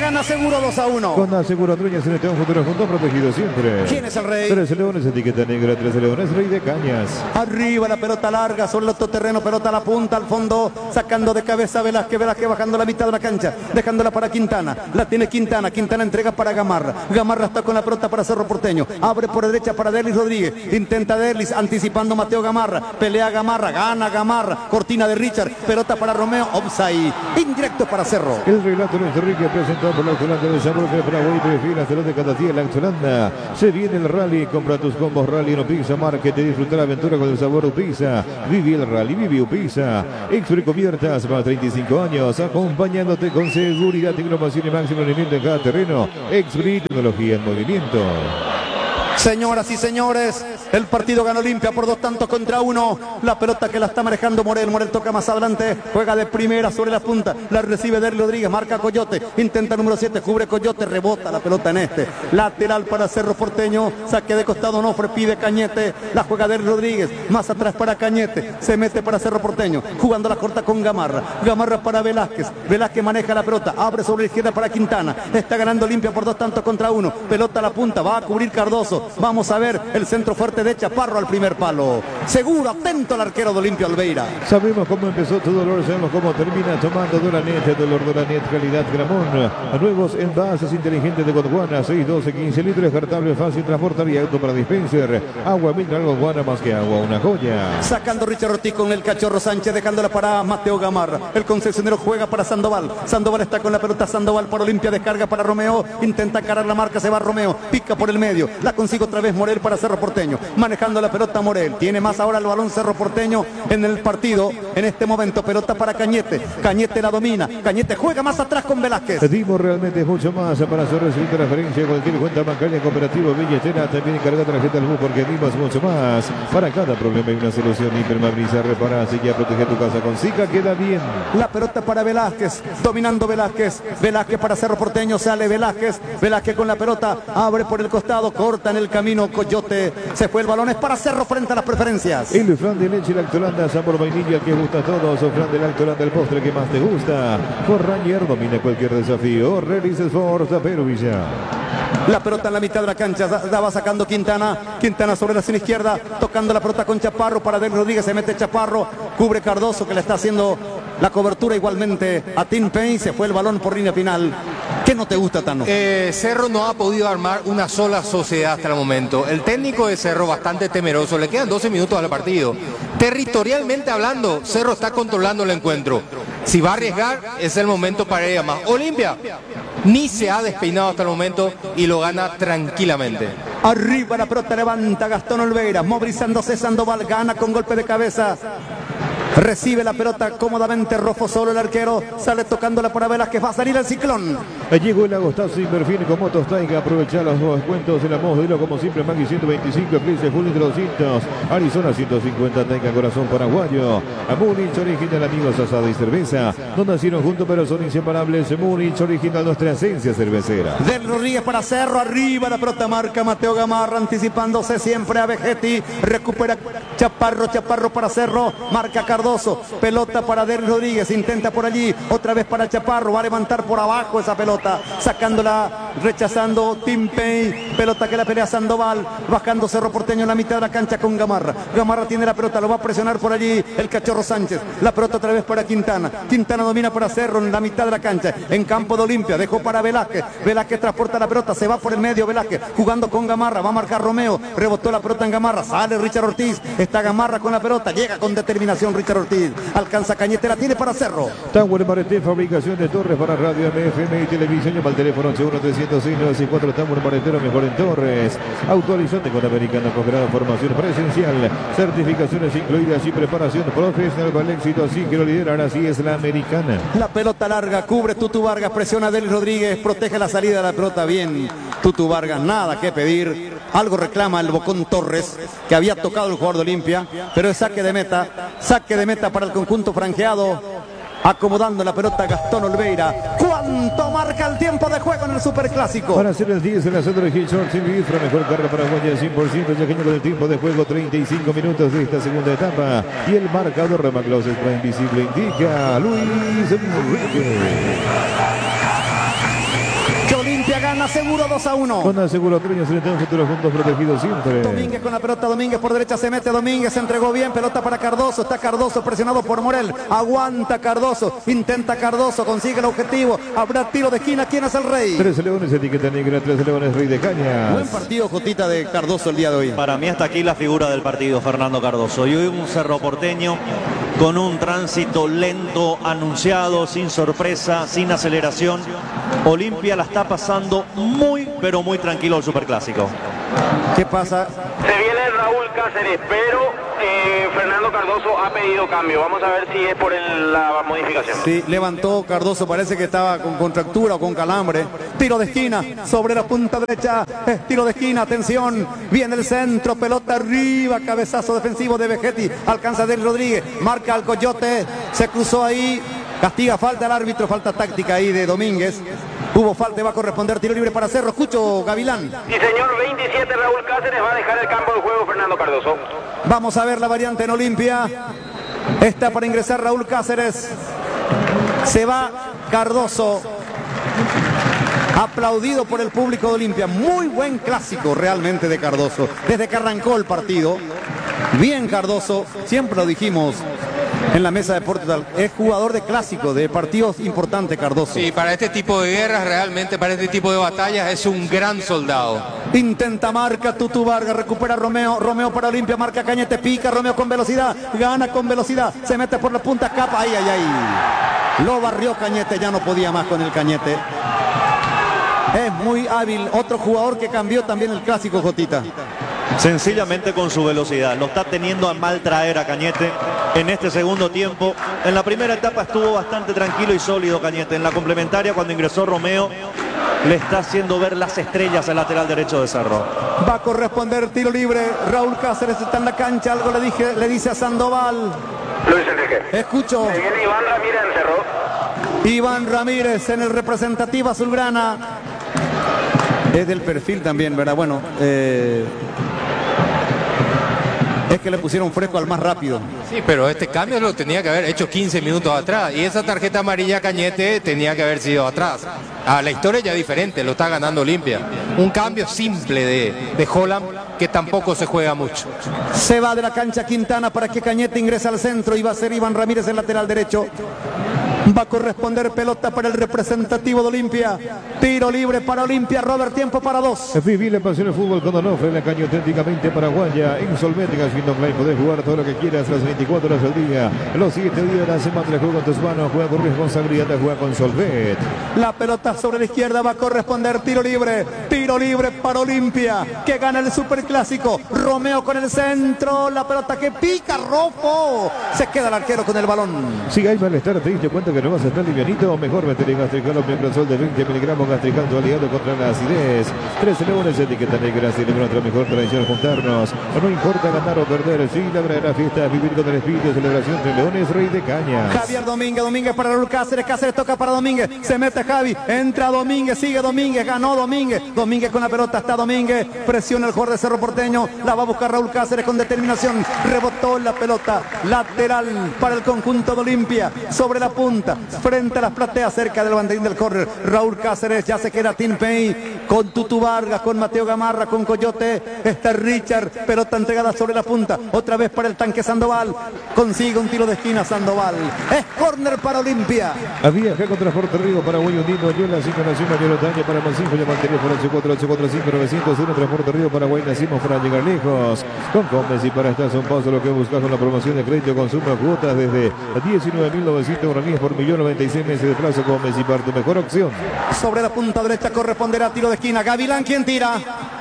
[SPEAKER 1] gana seguro 2-1.
[SPEAKER 2] Con Aseguro Truñas en este un futuro junto protegido siempre.
[SPEAKER 1] ¿Quién es el rey?
[SPEAKER 2] 13 Leones, etiqueta negra, 13 Leones, rey de cañas.
[SPEAKER 1] Arriba la pelota larga sobre el autoterreno, pelota a la punta, al fondo, sacando de cabeza Velázquez, Velázquez bajando la mitad de la cancha, dejándola para Quintana, la tiene Quintana, Quintana entrega para Gamarra, Gamarra está con la pelota para Cerro Porteño, abre por derecha para Derlis Rodríguez, intenta Derlis, anticipando Mateo Gamarra, pelea Gamarra, gana Gamarra, cortina de Richard, pelota para Romeo, offside, indirecto para Cerro.
[SPEAKER 2] El relato Luis Enrique presentado por la Autolanda de Sabor que Paraguay prefiere hacerlo de cada día la Autolanda. Se viene el rally, compra tus combos rally en Upisa, market, disfruta la aventura con el sabor Upisa. Vive el rally, vive Upisa. Expert Cubiertas, más 35 años, acompañándote con seguridad, innovación y máximo rendimiento en cada terreno. Expert, tecnología en movimiento.
[SPEAKER 1] Señoras y señores, el partido gana Olimpia por 2-1. La pelota que la está manejando Morel. Morel toca más adelante, juega de primera sobre la punta, la recibe Derlis Rodríguez, marca Coyote, intenta número 7, cubre Coyote, rebota la pelota en este. Lateral para Cerro Porteño, saque de costado Onofre, pide Cañete, la juega Derlis Rodríguez, más atrás para Cañete, se mete para Cerro Porteño, jugando la corta con Gamarra. Gamarra para Velázquez, Velázquez maneja la pelota, abre sobre la izquierda para Quintana, está ganando Olimpia por 2-1, pelota a la punta, va a cubrir Cardoso. Vamos a ver el centro fuerte de Chaparro al primer palo. Seguro, atento al arquero de Olimpia Olveira.
[SPEAKER 2] Sabemos cómo empezó tu dolor, sabemos cómo termina. Tomando Dolanet, dolor Dolanet, calidad Gramón. A nuevos envases inteligentes de Gondwana, 6, 12, 15 litros, descartable, fácil, transportar y auto para dispenser. Agua mineral Gondwana, más que agua, una joya.
[SPEAKER 1] Sacando Richard Ortiz con el Cachorro Sánchez, dejándola para Mateo Gamarra. El concesionero juega para Sandoval. Sandoval está con la pelota, Sandoval para Olimpia, descarga para Romeo. Intenta cargar la marca, se va Romeo, pica por el medio. La consigue otra vez Morel para Cerro Porteño, manejando la pelota Morel, tiene más ahora el balón Cerro Porteño en el partido, en este momento pelota para Cañete, Cañete la domina, Cañete juega más atrás con Velázquez.
[SPEAKER 2] Dimos realmente mucho más para hacer recibir referencia de cualquier cuenta bancaria, cooperativo, billetera, también encarga tarjeta al bus porque dimos mucho más. Para cada problema hay una solución. Hipermabriza, repara, ya protege tu casa con Zika, queda bien.
[SPEAKER 1] La pelota para Velázquez, dominando Velázquez, Velázquez para Cerro Porteño, sale Velázquez, Velázquez con la pelota, abre por el costado, corta en el camino Coyote, se fue el balón, es para Cerro frente a las preferencias.
[SPEAKER 2] El flan de leche Lactolanda, sabor vainilla que gusta a todos, o flan de Lactolanda, el postre que más te gusta. Por Ranger domina cualquier desafío, Realices Forza Peruvilla.
[SPEAKER 1] La pelota en la mitad de la cancha, la va sacando Quintana, Quintana sobre la cena izquierda, tocando la pelota con Chaparro para Derlis Rodríguez, se mete Chaparro, cubre Cardoso que le está haciendo la cobertura igualmente a Tim Payne, se fue el balón por línea final. ¿Qué no te gusta, Tano?
[SPEAKER 5] Cerro no ha podido armar una sola sociedad hasta el momento. El técnico de Cerro bastante temeroso, le quedan 12 minutos al partido. Territorialmente hablando, Cerro está controlando el encuentro. Si va a arriesgar, es el momento para ella más. Olimpia ni se ha despeinado hasta el momento y lo gana tranquilamente.
[SPEAKER 1] Arriba la pelota, levanta Gastón Olveira, movilizándose Sandoval, gana con golpe de cabeza. Recibe la pelota cómodamente Rofo, solo el arquero, sale tocándola para Velázquez, va a salir el ciclón.
[SPEAKER 2] Llegó el agostazo Inverfine con Motos Taiga, aprovechar los nuevos descuentos de la modelo como siempre Maggi 125, Eclipse Full de 200, Arizona 150, Taiga Corazón Paraguayo, a Múnich Original, amigos, asada y cerveza, no nacieron juntos pero son inseparables. Múnich Original, nuestra esencia cervecera.
[SPEAKER 1] Del Rodríguez para Cerro, arriba la pelota marca Mateo Gamarra, anticipándose siempre a Vegetti, recupera Chaparro, Chaparro para Cerro, marca Cardoso, pelota para Derlis Rodríguez, intenta por allí, otra vez para Chaparro, va a levantar por abajo esa pelota, sacándola, rechazando Tim Payne, pelota que la pelea Sandoval, bajando Cerro Porteño en la mitad de la cancha con Gamarra. Gamarra tiene la pelota, lo va a presionar por allí el Cachorro Sánchez, la pelota otra vez para Quintana, Quintana domina para Cerro en la mitad de la cancha, en campo de Olimpia, dejó para Velázquez, Velázquez transporta la pelota, se va por el medio Velázquez, jugando con Gamarra, va a marcar Romeo, rebotó la pelota en Gamarra, sale Richard Ortiz, está Gamarra con la pelota, llega con determinación Richard Ortiz, alcanza Cañete, la tiene para Cerro.
[SPEAKER 2] Tower Mareté, fabricación de torres para radio, FM y televisión, llama al teléfono 81-306-964, Tower Maretero, mejor en torres, autorizante con Americana, posgrado, formación presencial, certificaciones incluidas y preparación profesional para el éxito, así que lo lideran, así es la Americana.
[SPEAKER 1] La pelota larga, cubre Tutu Vargas, presiona a Derlis Rodríguez, protege la salida de la pelota bien. Tutu Vargas, nada que pedir. Algo reclama el Bocón Torres, que había tocado el jugador de Olimpia, pero es saque de meta para el conjunto franjeado. Acomodando la pelota Gastón Olveira. ¿Cuánto marca el tiempo de juego en el Superclásico?
[SPEAKER 2] Para hacer el 10 en la centro de Hitchcock, sin la mejor carga paraguaya 100%, yaqueño con el tiempo de juego 35 minutos de esta segunda etapa. Y el marcador Remaclaus Spray Invisible indica Luis Enrique.
[SPEAKER 1] Olimpia gana seguro 2-1.
[SPEAKER 2] Con Aseguro Treño, frente a un futuro juntos protegidos siempre.
[SPEAKER 1] Domínguez con la pelota, Domínguez por derecha se mete, Domínguez se entregó bien, pelota para Cardoso, está Cardoso presionado por Morel, aguanta Cardoso, intenta Cardoso, consigue el objetivo, habrá tiro de esquina, ¿quién es el rey?
[SPEAKER 2] 13 Leones, etiqueta negra, 13 Leones, Rey de Cañas.
[SPEAKER 1] Buen partido, Jotita, de Cardoso el día de hoy.
[SPEAKER 6] Para mí hasta aquí la figura del partido, Fernando Cardoso. Y hoy un Cerro Porteño con un tránsito lento, anunciado, sin sorpresa, sin aceleración. Olimpia la está pasando muy, pero muy tranquilo el Superclásico.
[SPEAKER 1] ¿Qué pasa?
[SPEAKER 3] Se viene Raúl Cáceres, pero Fernando Cardoso ha pedido cambio. Vamos a ver si es por la modificación.
[SPEAKER 1] Sí, levantó Cardoso, parece que estaba con contractura o con calambre. Tiro de esquina sobre la punta derecha, tiro de esquina, atención, viene el centro, pelota arriba, cabezazo defensivo de Vegetti, alcanza Del Rodríguez, marca al Coyote, se cruzó ahí, castiga falta el árbitro, falta táctica ahí de Domínguez. Hubo falta y va a corresponder tiro libre para Cerro. Escucho, Gavilán.
[SPEAKER 3] Sí, señor, 27 Raúl Cáceres, va a dejar el campo de juego Fernando Cardoso.
[SPEAKER 1] Vamos a ver la variante en Olimpia. Está para ingresar Raúl Cáceres. Se va Cardoso. Aplaudido por el público de Olimpia. Muy buen clásico realmente de Cardoso. Desde que arrancó el partido. Bien Cardoso. Siempre lo dijimos en la mesa de Portugal. Es jugador de clásico, de partidos importantes Cardoso.
[SPEAKER 5] Sí, para este tipo de guerras, realmente para este tipo de batallas, es un gran soldado.
[SPEAKER 1] Intenta, marca Tutu Vargas, recupera Romeo, Romeo para Olimpia, marca Cañete, pica Romeo con velocidad, gana con velocidad, se mete por la punta, escapa, ay, ay, ay. Lo barrió Cañete, ya no podía más con el Cañete. Es muy hábil, otro jugador que cambió también el clásico, Jotita.
[SPEAKER 6] Sencillamente con su velocidad, lo está teniendo a mal traer a Cañete en este segundo tiempo. En la primera etapa estuvo bastante tranquilo y sólido Cañete. En la complementaria, cuando ingresó Romeo, le está haciendo ver las estrellas al lateral derecho de Cerro.
[SPEAKER 1] Va a corresponder tiro libre, Raúl Cáceres está en la cancha, algo le dice a Sandoval.
[SPEAKER 3] Luis Enrique.
[SPEAKER 1] Escucho.
[SPEAKER 3] Se viene Iván Ramírez en Cerro.
[SPEAKER 1] Iván Ramírez en el representativo azulgrana. Es del perfil también, ¿verdad? Bueno, es que le pusieron fresco al más rápido.
[SPEAKER 5] Sí, pero este cambio lo tenía que haber hecho 15 minutos atrás. Y esa tarjeta amarilla Cañete tenía que haber sido atrás. La historia ya es diferente, lo está ganando Olimpia. Un cambio simple de Holland que tampoco se juega mucho.
[SPEAKER 1] Se va de la cancha Quintana para que Cañete ingrese al centro y va a ser Iván Ramírez el lateral derecho. Va a corresponder pelota para el representativo de Olimpia. Tiro libre para Olimpia. Robert, tiempo para 2.
[SPEAKER 2] Viví la pasión del fútbol con Onofre, la caña auténticamente paraguaya. Insolvente, Gashindon Play, podés jugar todo lo que quieras las 24 horas del día. Los 7 días de la semana, juega con tus manos, juega con responsabilidad, juega con Solvet.
[SPEAKER 1] La pelota sobre la izquierda va a corresponder tiro libre. Tiro libre para Olimpia, que gana el Superclásico. Romeo con el centro. La pelota que pica, Rofo. Se queda el arquero con el balón.
[SPEAKER 2] Si hay malestar, te diste cuenta que no vas a estar livianito, mejor meter en Gastrical Omeprazol de 20 miligramos. Gastrical, tu aliado contra la acidez. 13 Leones, etiqueta negra, tiene nuestra mejor tradición juntarnos. No importa ganar o perder, sí, la verdadera fiesta es vivir con el espíritu de celebración entre Leones, Rey de Cañas.
[SPEAKER 1] Javier Domínguez, Domínguez para Raúl Cáceres, Cáceres toca para Domínguez, se mete Javi, entra Domínguez, sigue Domínguez, ganó Domínguez, Domínguez con la pelota, está Domínguez, presiona el jugador de Cerro Porteño, la va a buscar Raúl Cáceres con determinación, rebotó la pelota, lateral para el conjunto de Olimpia, sobre la punta, frente a las plateas, cerca del banderín del córner. Raúl Cáceres, ya se queda Tim Pay con Tutu Vargas, con Mateo Gamarra, con Coyote, está Richard, pelota entregada sobre la punta, otra vez para el tanque Sandoval, consigue un tiro de esquina Sandoval, es córner para Olimpia.
[SPEAKER 2] Había acá con Transporte Río, Paraguay unido, yo la 5 nación mayor otaña para Mancinjo, llama al teléfono 84845-901, Transporte Río, Paraguay, nacimos para llegar lejos, con Comes y para estar un paso lo que buscas con la promoción de crédito, consumo cuotas desde 19.900 guaraníes por millón, 96 meses de plazo. Comes y para tu mejor opción.
[SPEAKER 1] Sobre la punta derecha corresponderá tiro de esquina, Gavilán, ¿quién tira?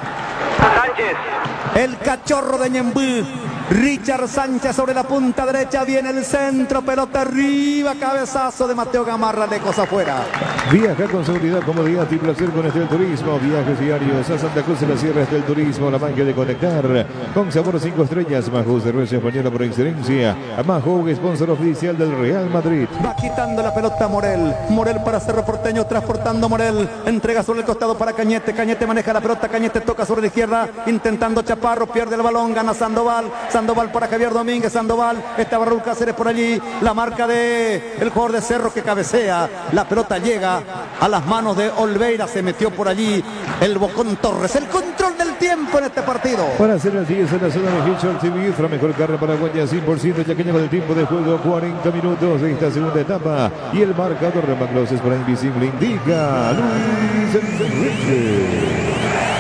[SPEAKER 3] Sánchez.
[SPEAKER 1] El cachorro de Ñembú. Richard Sánchez sobre la punta derecha, viene el centro, pelota arriba, cabezazo de Mateo Gamarra, lejos afuera.
[SPEAKER 2] Viaja con seguridad, comodidad y placer con Estel Turismo. Viajes diarios a Santa Cruz de la Sierra. Estel Turismo, la magia de conectar. Con sabor 5 estrellas, Majú, cerveza española por excelencia. Majú, sponsor oficial del Real Madrid.
[SPEAKER 1] Va quitando la pelota Morel. Morel para Cerro Porteño, transportando Morel. Entrega sobre el costado para Cañete. Cañete maneja la pelota, Cañete toca sobre la izquierda, intentando Chaparro, pierde el balón, gana Sandoval. Sandoval para Javier Domínguez. Sandoval, estaba Raúl Cáceres por allí. La marca de el jugador de Cerro que cabecea. La pelota llega a las manos de Olveira. Se metió por allí el Bocón Torres. El control del tiempo en este partido.
[SPEAKER 2] Para hacer las 10 en la zona de Hitchell TV, la mejor carne paraguaya 100% yaqueña con el tiempo de juego 40 minutos de esta segunda etapa. Y el marcador de Macloses para Invisible indica Luis Enrique.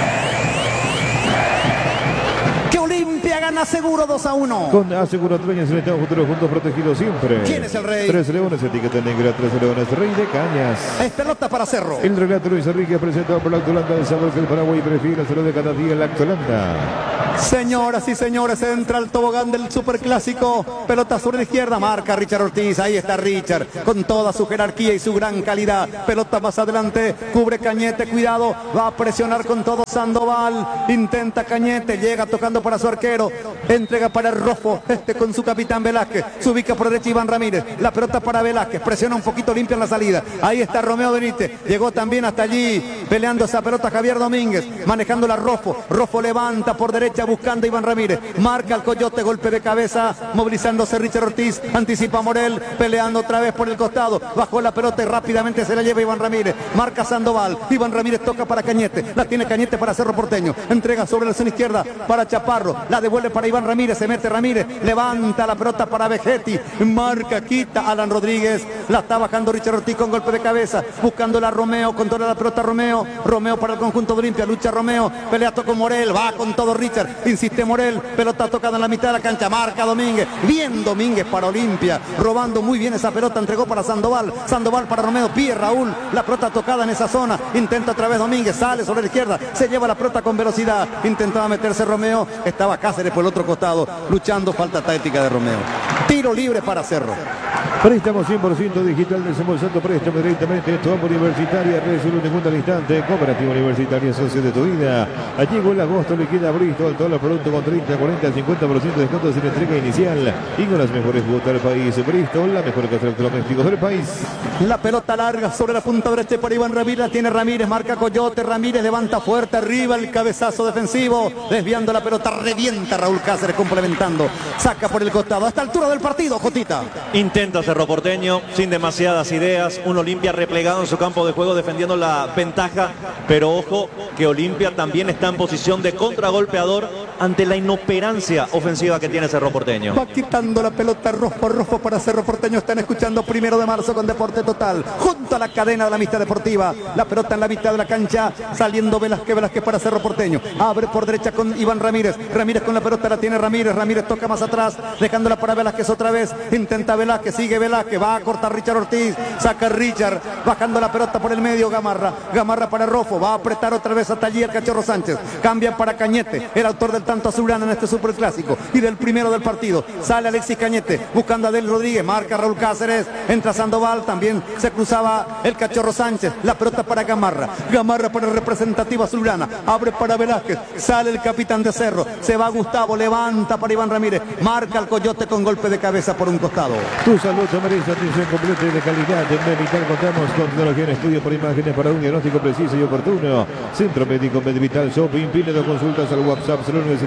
[SPEAKER 1] Gana seguro 2-1.
[SPEAKER 2] Con Aseguro Dueñas en Estado Futuro juntos protegidos siempre.
[SPEAKER 1] ¿Quién es el rey?
[SPEAKER 2] 3 Leones, etiqueta negra, 3 Leones, Rey de Cañas.
[SPEAKER 1] Es pelota para Cerro.
[SPEAKER 2] El relato Luis Enrique presentado por la Actualanda, el sabor que el Paraguay prefiere, hacerlo de cada día la Actualanda.
[SPEAKER 1] Señoras y señores, entra el tobogán del Superclásico. Pelota sobre la izquierda, marca Richard Ortiz. Ahí está Richard, con toda su jerarquía y su gran calidad. Pelota más adelante, cubre Cañete, cuidado. Va a presionar con todo Sandoval. Intenta Cañete, llega tocando para su arquero. Entrega para el Rofo, con su capitán Velázquez. Se ubica por derecha Iván Ramírez. La pelota para Velázquez, presiona un poquito, limpia en la salida. Ahí está Romeo Benítez. Llegó también hasta allí, peleando esa pelota Javier Domínguez. Manejándola Rofo. Rofo levanta por derecha, buscando a Iván Ramírez. Marca el Coyote, golpe de cabeza. Movilizándose Richard Ortiz. Anticipa Morel, peleando otra vez por el costado. Bajó la pelota y rápidamente se la lleva Iván Ramírez. Marca Sandoval. Iván Ramírez toca para Cañete. La tiene Cañete para Cerro Porteño. Entrega sobre la zona izquierda para Chaparro. La devuelve para Iván Ramírez. Se mete Ramírez. Levanta la pelota para Vegetti. Marca, quita Alan Rodríguez. La está bajando Richard Ortiz con golpe de cabeza. Buscándola Romeo. Controla la pelota Romeo. Romeo para el conjunto de Olimpia. Lucha Romeo. Pelea con Morel. Va con todo Richard. Insiste Morel. Pelota tocada en la mitad de la cancha. Marca Domínguez. Bien Domínguez para Olimpia. Robando muy bien esa pelota. Entregó para Sandoval. Sandoval para Romeo. Pie Raúl. La pelota tocada en esa zona. Intenta otra vez Domínguez. Sale sobre la izquierda. Se lleva la pelota con velocidad. Intentaba meterse Romeo. Estaba Cáceres por el otro costado. Luchando. Falta táctica de Romeo. Tiro libre para Cerro.
[SPEAKER 2] Préstamo 100% digital, desembolsando préstamo directamente en tu AMBO Universitaria, resolución en segundo al instante, Cooperativa Universitaria, socio de tu vida. Allí llegó el agosto, liquida Bristol, todos los productos con 30, 40, 50% de descuento sin entrega inicial y con las mejores cuotas del país. Bristol, la mejor casa de electrodomésticos del país.
[SPEAKER 1] La pelota larga sobre la punta derecha para Iván Ramírez, la tiene Ramírez, marca Coyote, Ramírez levanta fuerte arriba el cabezazo defensivo, desviando la pelota, revienta Raúl Cáceres complementando, saca por el costado, a esta altura del partido, Jotita.
[SPEAKER 6] Intenta Cerro Porteño sin demasiadas ideas, un Olimpia replegado en su campo de juego defendiendo la ventaja, pero ojo que Olimpia también está en posición de contragolpeador ante la inoperancia ofensiva que tiene Cerro Porteño.
[SPEAKER 1] Va quitando la pelota Rofo para Cerro Porteño. Están escuchando 1 de marzo con Deporte Total. Junto a la cadena de la amistad deportiva. La pelota en la mitad de la cancha. Saliendo Velázquez para Cerro Porteño. Abre por derecha con Iván Ramírez. Ramírez con la pelota la tiene Ramírez. Ramírez toca más atrás. Dejándola para Velázquez otra vez. Intenta Velázquez. Sigue Velázquez. Va a cortar Richard Ortiz. Saca Richard. Bajando la pelota por el medio. Gamarra para Rofo. Va a apretar otra vez hasta allí el Cachorro Sánchez. Cambia para Cañete. El autor del tanto azulgrana en este superclásico y del primero del partido. Sale Alexis Cañete buscando a Del Rodríguez, marca Raúl Cáceres, entra Sandoval, también se cruzaba el Cachorro Sánchez, la pelota para Gamarra para el representativo azulgrana, abre para Velázquez, sale el capitán de Cerro, se va Gustavo, levanta para Iván Ramírez, marca el Coyote con golpe de cabeza por un costado.
[SPEAKER 2] Tu salud te merece atención completa y de calidad. En Medvital contamos con tecnología en estudio por imágenes para un diagnóstico preciso y oportuno. Centro Médico Medvital Shopping, pide de consultas al WhatsApp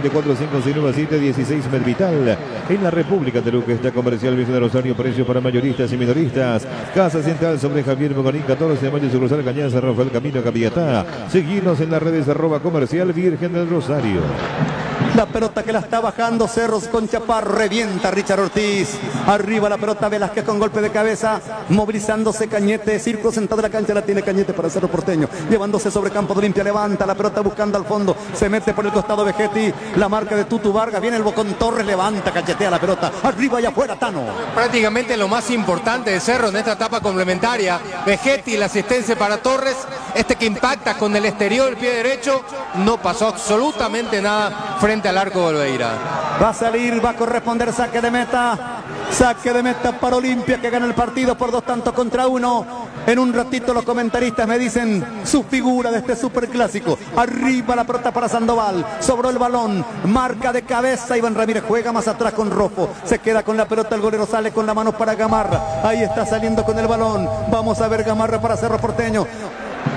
[SPEAKER 2] 0974-597-16 Medvital. En la República de Luque está Comercial Virgen de Rosario, precios para mayoristas y minoristas. Casa Central sobre Javier Mogonín, 14 de mayo, sucursal Cañaza, Rafael Camino, Capiatá. Seguimos en las redes @Comercial Virgen del Rosario.
[SPEAKER 1] La pelota que la está bajando Cerros con Chaparro, revienta Richard Ortiz, arriba la pelota Velázquez con golpe de cabeza, movilizándose Cañete, círculo sentado de la cancha, la tiene Cañete para Cerro Porteño, llevándose sobre campo de Olimpia, levanta la pelota buscando al fondo, se mete por el costado Vegetti, la marca de Tutu Vargas, viene el Bocón Torres, levanta, cachetea la pelota, arriba y afuera Tano.
[SPEAKER 5] Prácticamente lo más importante de Cerro en esta etapa complementaria, Vegetti, la asistencia para Torres, que impacta con el exterior, el pie derecho, no pasó absolutamente nada frente al arco de Olveira.
[SPEAKER 1] Va a salir, va a corresponder saque de meta para Olimpia que gana el partido por 2-1. En un ratito los comentaristas me dicen su figura de este superclásico. Arriba la pelota para Sandoval, sobró el balón, marca de cabeza, Iván Ramírez juega más atrás con Rofo, se queda con la pelota, el golero sale con la mano para Gamarra, ahí está saliendo con el balón, vamos a ver Gamarra para Cerro Porteño.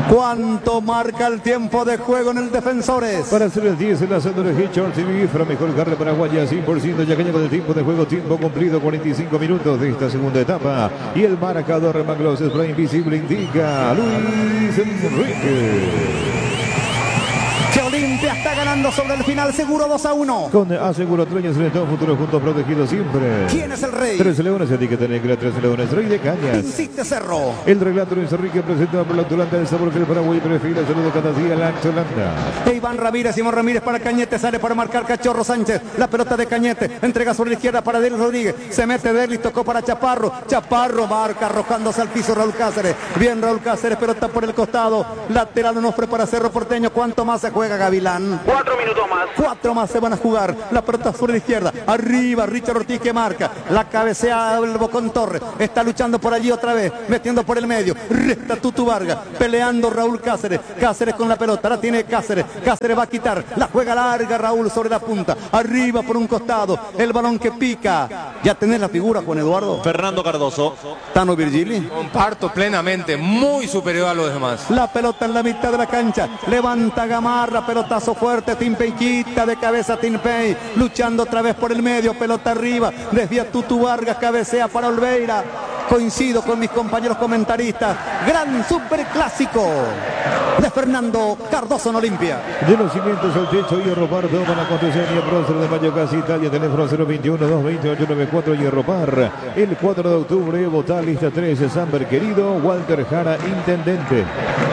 [SPEAKER 1] ¿Cuánto marca el tiempo de juego en el Defensores?
[SPEAKER 2] Para hacer el 10, el lanzador de Hitchard y para mejor carne paraguaya, 100%, ya que llega el tiempo de juego, tiempo cumplido, 45 minutos de esta segunda etapa. Y el marcador Maglos Spray Invisible indica Luis Enrique.
[SPEAKER 1] Que Olimpia está ganando sobre el final seguro 2-1.
[SPEAKER 2] Con Aseguro Troñas, en todo futuro juntos protegidos siempre.
[SPEAKER 1] ¿Quién es el rey?
[SPEAKER 2] 13 Leones, etiqueta negra, 13 Leones, Rey de Cañas.
[SPEAKER 1] Insiste Cerro.
[SPEAKER 2] El relato Luis Enrique presentado por la Lactolanda, el sabor que el Paraguay prefiere. Saludo cada día, Lactolanda.
[SPEAKER 1] Iván Ramírez, Simón Ramírez para Cañete, sale para marcar Cachorro Sánchez. La pelota de Cañete, entrega sobre la izquierda para Delis Rodríguez. Se mete Delis, tocó para Chaparro. Chaparro marca, arrojándose al piso Raúl Cáceres. Bien Raúl Cáceres, pelota por el costado. Lateral Onofre para Cerro Porteño. ¿Cuánto más se juega, Gavilán?
[SPEAKER 3] 4 minutos más.
[SPEAKER 1] 4 más se van a jugar. La pelota sobre la izquierda. Arriba, Richard Ortiz que marca. La cabecea el Bocón Torres. Está luchando por allí otra vez. Metiendo por el medio. Resta Tutu Vargas. Peleando Raúl Cáceres. Cáceres con la pelota. La tiene Cáceres. Cáceres va a quitar. La juega larga Raúl sobre la punta. Arriba por un costado. El balón que pica. Ya tenés la figura, Juan Eduardo.
[SPEAKER 6] Fernando Cardoso.
[SPEAKER 1] Tano Virgili.
[SPEAKER 5] Comparto plenamente, muy superior a los demás.
[SPEAKER 1] La pelota en la mitad de la cancha. Levanta Gamarra. Pelotazo fuerte. Timpey quita de cabeza Timpey. Luchando otra vez por el medio. Pelota arriba. Desvía Tutu Vargas. Cabecea para Olveira. Coincido con mis compañeros comentaristas. Gran superclásico de Fernando Cardoso en Olimpia.
[SPEAKER 2] De los cimientos al techo, Hierro Par, toma la construcción y el bronce de Mayo Casi Italia, teléfono 021-220-894 Hierro Par. El 4 de octubre, vota lista 13, Samber querido, Walter Jara, intendente.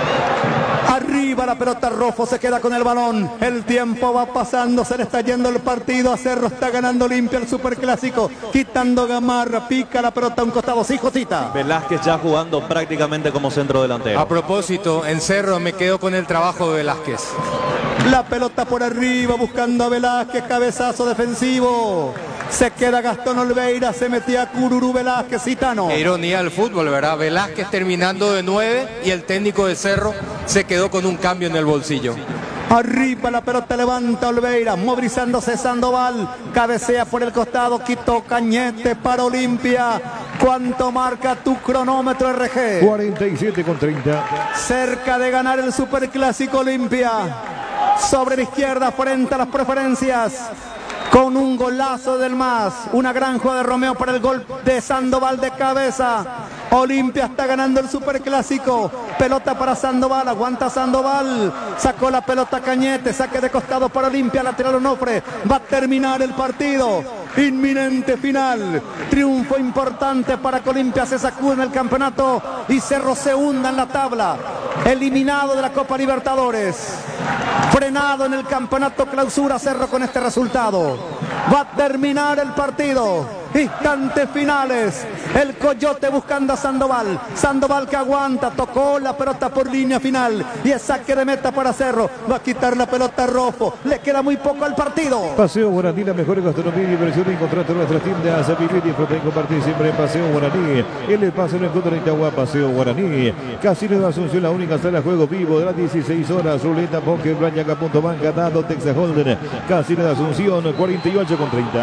[SPEAKER 1] Arriba la pelota, Rofo se queda con el balón. El tiempo va pasando, se le está yendo el partido. A Cerro está ganando Olimpia el superclásico. Quitando Gamarra, pica la pelota a un costado. Sí, Josita.
[SPEAKER 6] Velázquez ya jugando prácticamente como centro delantero.
[SPEAKER 5] A propósito, en Cerro me quedo con el trabajo de Velázquez.
[SPEAKER 1] La pelota por arriba buscando a Velázquez, cabezazo defensivo. Se queda Gastón Olveira, se metía Cururú Velázquez, Citano.
[SPEAKER 5] Qué ironía del fútbol, ¿verdad? Velázquez terminando de 9 y el técnico de Cerro se quedó con un cambio en el bolsillo.
[SPEAKER 1] Arriba la pelota levanta Olveira, movilizándose Sandoval, cabecea por el costado, quitó Cañete para Olimpia. ¿Cuánto marca tu cronómetro, RG?
[SPEAKER 2] 47,30.
[SPEAKER 1] Cerca de ganar el superclásico Olimpia. Sobre la izquierda, frente a las preferencias. Con un golazo del MAS, una gran jugada de Romeo para el gol de Sandoval de cabeza. Olimpia está ganando el superclásico. Pelota para Sandoval, aguanta Sandoval. Sacó la pelota Cañete, saque de costado para Olimpia, lateral Onofre. Va a terminar el partido. Inminente final. Triunfo importante para que Olimpia se sacude en el campeonato y Cerro se hunda en la tabla. Eliminado de la Copa Libertadores. Frenado en el campeonato clausura Cerro con este resultado. Va a terminar el partido. Instantes finales. El Coyote buscando a Sandoval. Sandoval que aguanta. Tocó la pelota por línea final. Y es saque de meta para Cerro. Va a quitar la pelota a Rofo. Le queda muy poco al partido.
[SPEAKER 2] Paseo Guaraní, la mejor gastronomía y diversión. Encontrate en nuestras tiendas a vivir y disfrutar y compartir siempre en Paseo Guaraní. El paseo en el Club de Itagua, Paseo Guaraní. Casino de Asunción, la única sala de juego vivo de las 16 horas. Ruleta, Poker, Blanca, Punto Banca, Dado, Texas Holden. Casino de Asunción, 48,30.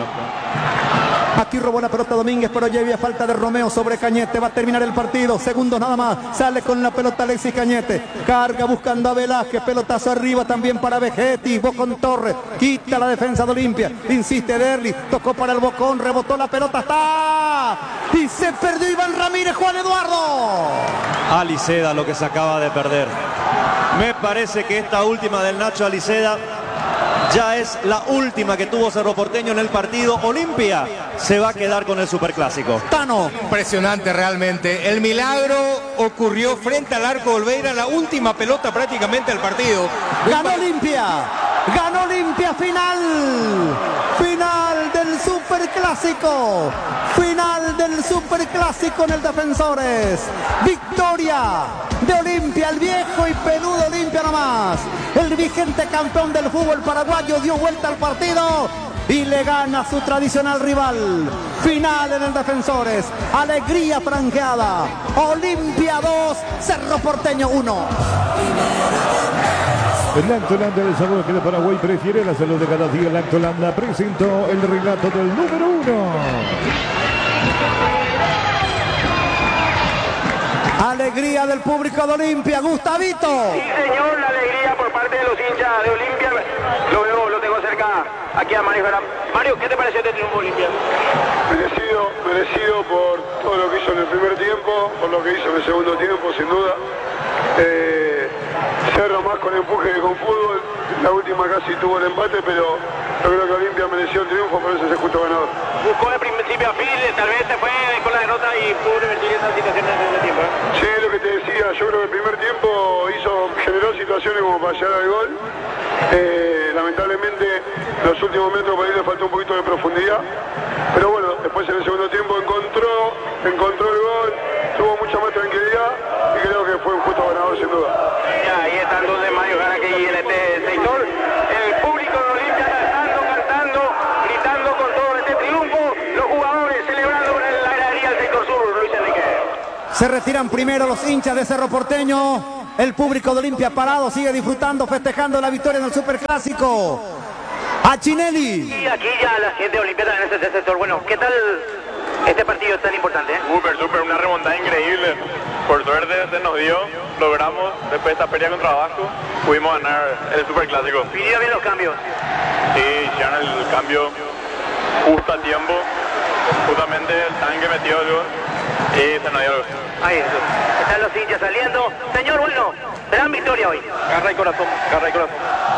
[SPEAKER 1] Aquí robó la pelota Domínguez, pero ya había falta de Romeo sobre Cañete. Va a terminar el partido. Segundos nada más. Sale con la pelota Alexis Cañete. Carga buscando a Velázquez. Pelotazo arriba también para Vegetti. Bocón Torres. Quita la defensa de Olimpia. Insiste Derli. Tocó para el Bocón. Rebotó la pelota. ¡Está! Y se perdió Iván Ramírez. Juan Eduardo.
[SPEAKER 6] Aliceda lo que se acaba de perder. Me parece que esta última del Nacho Aliceda ya es la última que tuvo Cerro Porteño en el partido. Olimpia se va a quedar con el superclásico.
[SPEAKER 1] Tano.
[SPEAKER 5] Impresionante realmente. El milagro ocurrió frente al arco de Olveira, la última pelota prácticamente del partido.
[SPEAKER 1] Ganó Olimpia. Ganó Olimpia final. Final del superclásico. Final del superclásico en el Defensores. Victoria de Olimpia, el viejo y peludo Olimpia nomás. El vigente campeón del fútbol paraguayo dio vuelta al partido y le gana a su tradicional rival. Final en el Defensores. Alegría franqueada. Olimpia 2, Cerro Porteño 1.
[SPEAKER 2] El Lactolanda, el sabor que el Paraguay prefiere, la salud de cada día. Lactolanda presentó el relato del número 1.
[SPEAKER 1] Alegría del público de Olimpia, Gustavito.
[SPEAKER 3] Sí, señor, la alegría por parte de los hinchas de Olimpia. Lo tengo cerca aquí a Mario. Mario, ¿qué te pareció este triunfo Olimpia?
[SPEAKER 8] Merecido por todo lo que hizo en el primer tiempo, por lo que hizo en el segundo tiempo, sin duda. Cerro más con empuje que con fútbol. La última casi tuvo el empate, pero yo creo que Olimpia mereció el triunfo, por eso es el justo ganador.
[SPEAKER 3] Buscó de principio a fin, tal vez se fue con la derrota y pudo revertir esa situación en el tiempo.
[SPEAKER 8] Sí, lo que te decía, yo creo que el primer tiempo generó situaciones como para llegar al gol. Lamentablemente en los últimos metros por ahí le faltó un poquito de profundidad, pero bueno, después en el segundo tiempo encontró el gol, tuvo mucha más tranquilidad y creo que fue un justo ganador sin duda.
[SPEAKER 3] Ya, ahí están dos de Mario Jara aquí en este sector. El público de Olimpia está cantando, gritando con todo este triunfo. Los jugadores celebrando con la gradería del sector sur, Luis Enrique.
[SPEAKER 1] Se retiran primero los hinchas de Cerro Porteño. El público de Olimpia parado sigue disfrutando, festejando la victoria en el Superclásico. A Chinelli.
[SPEAKER 3] Y aquí ya la gente de Olimpia también en este sector. Bueno, ¿qué tal este partido tan importante?
[SPEAKER 9] Súper, una remontada increíble. Por suerte se nos dio, logramos, después de esta pérdida con trabajo, pudimos ganar el Superclásico.
[SPEAKER 3] ¿Pidió bien los cambios?
[SPEAKER 9] Sí, hicieron el cambio justo a tiempo, justamente el tanque metió el gol y se nos dio el gol.
[SPEAKER 3] Ahí están los hinchas saliendo. Señor, bueno, gran victoria hoy.
[SPEAKER 9] Garra y corazón, garra y corazón.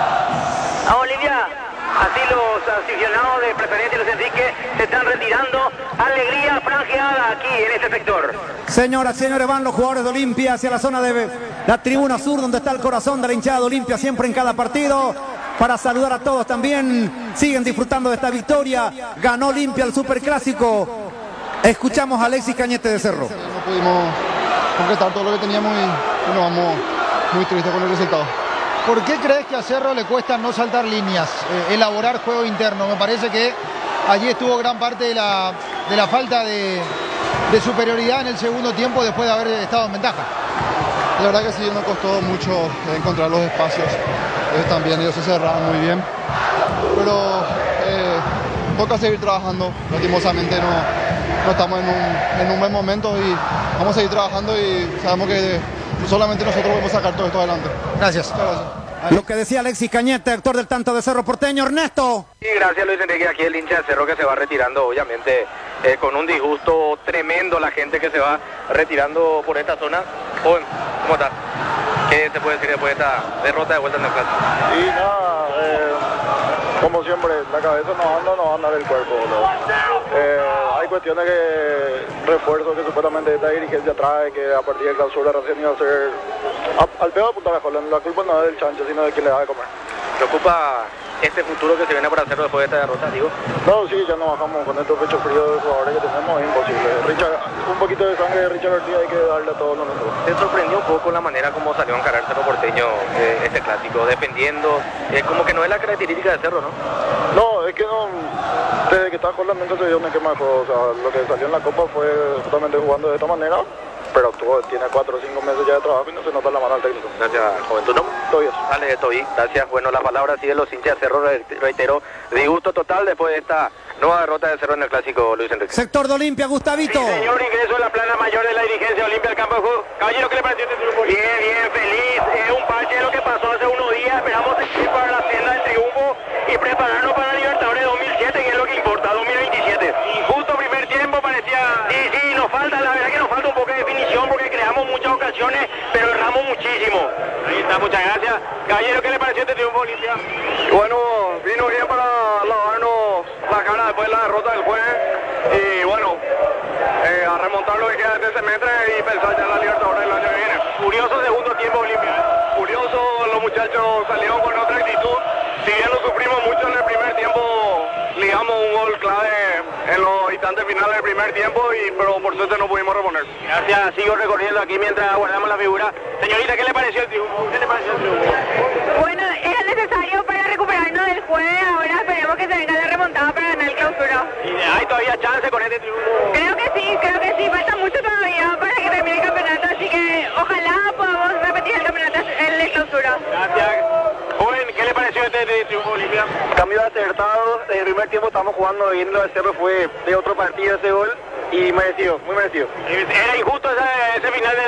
[SPEAKER 3] A Olimpia, así los aficionados de Preferente Luis Enrique se están retirando. Alegría franjeada aquí en este sector.
[SPEAKER 1] Señoras, señores, van los jugadores de Olimpia hacia la zona de la tribuna sur, donde está el corazón de la hinchada de Olimpia siempre en cada partido. Para saludar a todos también, siguen disfrutando de esta victoria. Ganó Olimpia el Superclásico. Escuchamos a Alexis Cañete de Cerro.
[SPEAKER 10] No pudimos concretar todo lo que teníamos y nos vamos muy tristes con el resultado.
[SPEAKER 11] ¿Por qué crees que a Cerro le cuesta no saltar líneas, elaborar juego interno? Me parece que allí estuvo gran parte de la falta de superioridad en el segundo tiempo después de haber estado en ventaja.
[SPEAKER 10] La verdad que sí, nos costó mucho encontrar los espacios. Ellos también, ellos se cerraron muy bien. Pero toca seguir trabajando. Lastimosamente no estamos en un buen momento y vamos a seguir trabajando y sabemos que solamente nosotros podemos sacar todo esto adelante.
[SPEAKER 11] Gracias.
[SPEAKER 1] Lo que decía Alexis Cañete, actor del tanto de Cerro Porteño. Ernesto.
[SPEAKER 3] Sí, gracias Luis Enrique. Aquí el hincha de Cerro que se va retirando, obviamente, con un disgusto tremendo la gente que se va retirando por esta zona. Joven, ¿cómo estás? ¿Qué te puede decir después de esta derrota de vuelta en el clásico?
[SPEAKER 8] Y nada, como siempre, la cabeza no anda del cuerpo. Hay cuestiones que refuerzos que supuestamente esta dirigencia trae, que a partir de clausura recién iba a ser al peor punto mejor. La culpa no es del chancho, sino de quien le da de comer.
[SPEAKER 3] ¿Preocupa este futuro que se viene para Cerro después de esta derrota, digo?
[SPEAKER 8] No, sí, ya nos bajamos con estos pechos fríos de jugadores que tenemos, es imposible. Un poquito de sangre de Richard García hay que darle a todos los nuestros.
[SPEAKER 3] ¿Te sorprendió un poco la manera como salió a encarar Cerro Porteño este clásico, defendiendo? Como que no es la característica de Cerro, ¿no?
[SPEAKER 8] No, es que no, desde que estaba con la mente se dio un esquema de juego. O sea, lo que salió en la Copa fue justamente jugando de esta manera, pero tiene 4 o 5 meses ya de trabajo y no se nota la mano al técnico.
[SPEAKER 3] Gracias, joven. ¿Tu nombre?
[SPEAKER 8] Tobias.
[SPEAKER 3] Dale, Tobi. Gracias. Bueno, la palabra sigue los hinchas de Cerro, reitero, disgusto total después de esta nueva derrota de Cerro en el clásico, Luis Enrique.
[SPEAKER 1] Sector de Olimpia, Gustavito.
[SPEAKER 3] Sí, señor, ingreso a la plana mayor de la dirigencia de Olimpia al campo de juego. Caballero, ¿qué le pareció este triunfo? Bien, feliz. Es un parche de lo que pasó hace unos días. Esperamos seguir para la senda del triunfo y prepararnos para la Libertadores 2007, que es lo que importa, 2027. Injusto primer tiempo parecía. Sí, nos falta, la verdad que nos falta un poco de definición porque creamos muchas ocasiones, pero erramos muchísimo. Ahí está, muchas gracias. Caballero, ¿qué le pareció este triunfo, Olimpia?
[SPEAKER 8] Bueno, vino bien para lavarnos la cara después de la derrota del jueves y bueno, a remontar lo que queda de ese semestre y pensar ya en la Libertadores del año que viene.
[SPEAKER 3] Curioso segundo tiempo, Olimpia.
[SPEAKER 8] Curioso, los muchachos salieron con otra actitud. Si bien lo sufrimos mucho en el primer tiempo, ligamos un gol clave en los instantes finales del primer tiempo, pero por suerte no pudimos reponer.
[SPEAKER 3] Gracias, sigo recorriendo aquí mientras guardamos la figura. Señorita, ¿qué le pareció el triunfo? ¿Qué le pareció el triunfo?
[SPEAKER 12] Bueno, era necesario para recuperarnos del jueves, ahora esperemos que se venga la remontada para ganar el clausura.
[SPEAKER 3] ¿Y hay todavía chance con este triunfo?
[SPEAKER 12] Creo que sí, falta mucho todavía para que termine el campeonato, así que ojalá podamos repetir el campeonato en la clausura.
[SPEAKER 3] Gracias. Joven, ¿qué le pareció este triunfo, Olimpia?
[SPEAKER 8] Cambio acertado, en el primer tiempo estamos jugando bien, lo de Cerro fue de otro partido ese gol y merecido, muy merecido.
[SPEAKER 3] ¿Era injusto ese final de la primera?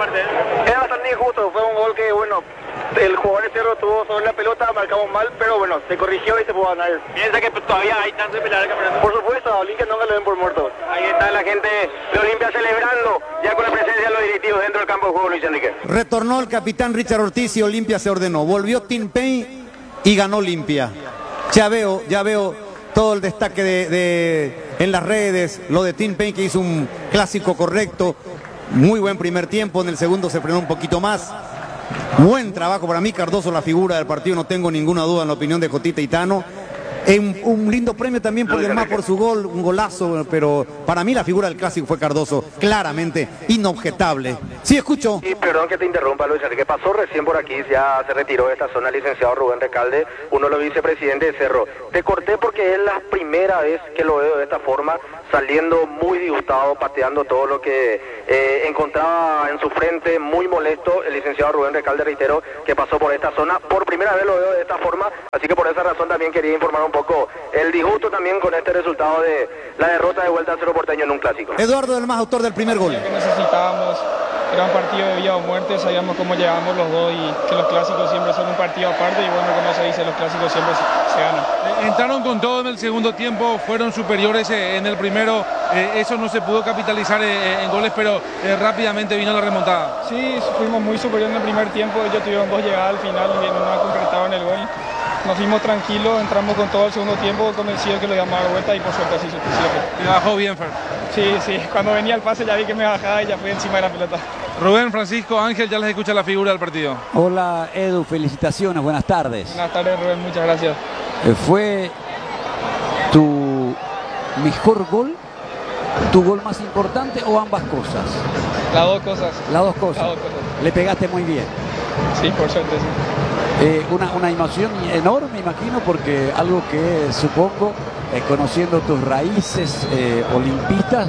[SPEAKER 3] Martel?
[SPEAKER 13] Era bastante injusto, fue un gol que, bueno, el jugador de Cerro tuvo sobre la pelota, marcamos mal, pero bueno, se corrigió y se pudo ganar.
[SPEAKER 3] ¿Piensa que todavía hay chance de pelear el campeonato?
[SPEAKER 13] Por supuesto, a Olimpia no me lo den por muerto.
[SPEAKER 3] Ahí está la gente de Olimpia celebrando, ya con la presencia de los directivos dentro del campo de juego, Luis Enrique.
[SPEAKER 1] Retornó el capitán Richard Ortiz y Olimpia se ordenó. Volvió Tim Payne y ganó Olimpia. Ya veo todo el destaque en las redes, lo de Tim Payne, que hizo un clásico correcto. Muy buen primer tiempo, en el segundo se frenó un poquito más. Buen trabajo para mí, Cardoso, la figura del partido, no tengo ninguna duda en la opinión de Cotita y Tano. Un lindo premio también por demás por su gol, un golazo, pero para mí la figura del clásico fue Cardoso, claramente, inobjetable. Sí, escucho.
[SPEAKER 13] Y perdón que te interrumpa, Luis Enrique, pasó recién por aquí, ya se retiró de esta zona el licenciado Rubén Recalde, uno de los vicepresidentes de Cerro. Te corté porque es la primera vez que lo veo de esta forma, saliendo muy disgustado, pateando todo lo que encontraba en su frente, muy molesto el licenciado Rubén Recalde, reitero, que pasó por esta zona. Por primera vez lo veo de esta forma, así que por esa razón también quería informar un poco el disgusto también con este resultado de la derrota de vuelta al Cerro Porteño en un clásico.
[SPEAKER 1] Eduardo del Mas, autor del primer gol.
[SPEAKER 14] Que necesitábamos, era un partido de vida o muerte, sabíamos cómo llegábamos los dos y que los clásicos siempre son un partido aparte y bueno, como se dice, los clásicos siempre se ganan.
[SPEAKER 15] Entraron con todo en el segundo tiempo, fueron superiores en el primero, eso no se pudo capitalizar en goles, pero rápidamente vino la remontada.
[SPEAKER 14] Sí, fuimos muy superiores en el primer tiempo, ellos tuvieron dos llegadas al final y no concretaron el gol. Nos fuimos tranquilos, entramos con todo el segundo tiempo, convencido que lo íbamos a dar vuelta y por suerte así sucedió.
[SPEAKER 15] ¿Te bajó bien, Fer?
[SPEAKER 14] Sí, cuando venía el pase ya vi que me bajaba y ya fui encima de la pelota.
[SPEAKER 15] Rubén, Francisco, Ángel, ya les escucha la figura del partido.
[SPEAKER 16] Hola Edu, felicitaciones, buenas tardes.
[SPEAKER 14] Buenas tardes Rubén, muchas gracias.
[SPEAKER 16] ¿Fue tu mejor gol, tu gol más importante o ambas cosas?
[SPEAKER 14] Las dos cosas.
[SPEAKER 16] Las dos cosas. Le pegaste muy bien.
[SPEAKER 14] Sí, por suerte, sí.
[SPEAKER 16] Una emoción enorme, imagino, porque algo que supongo, conociendo tus raíces olimpistas,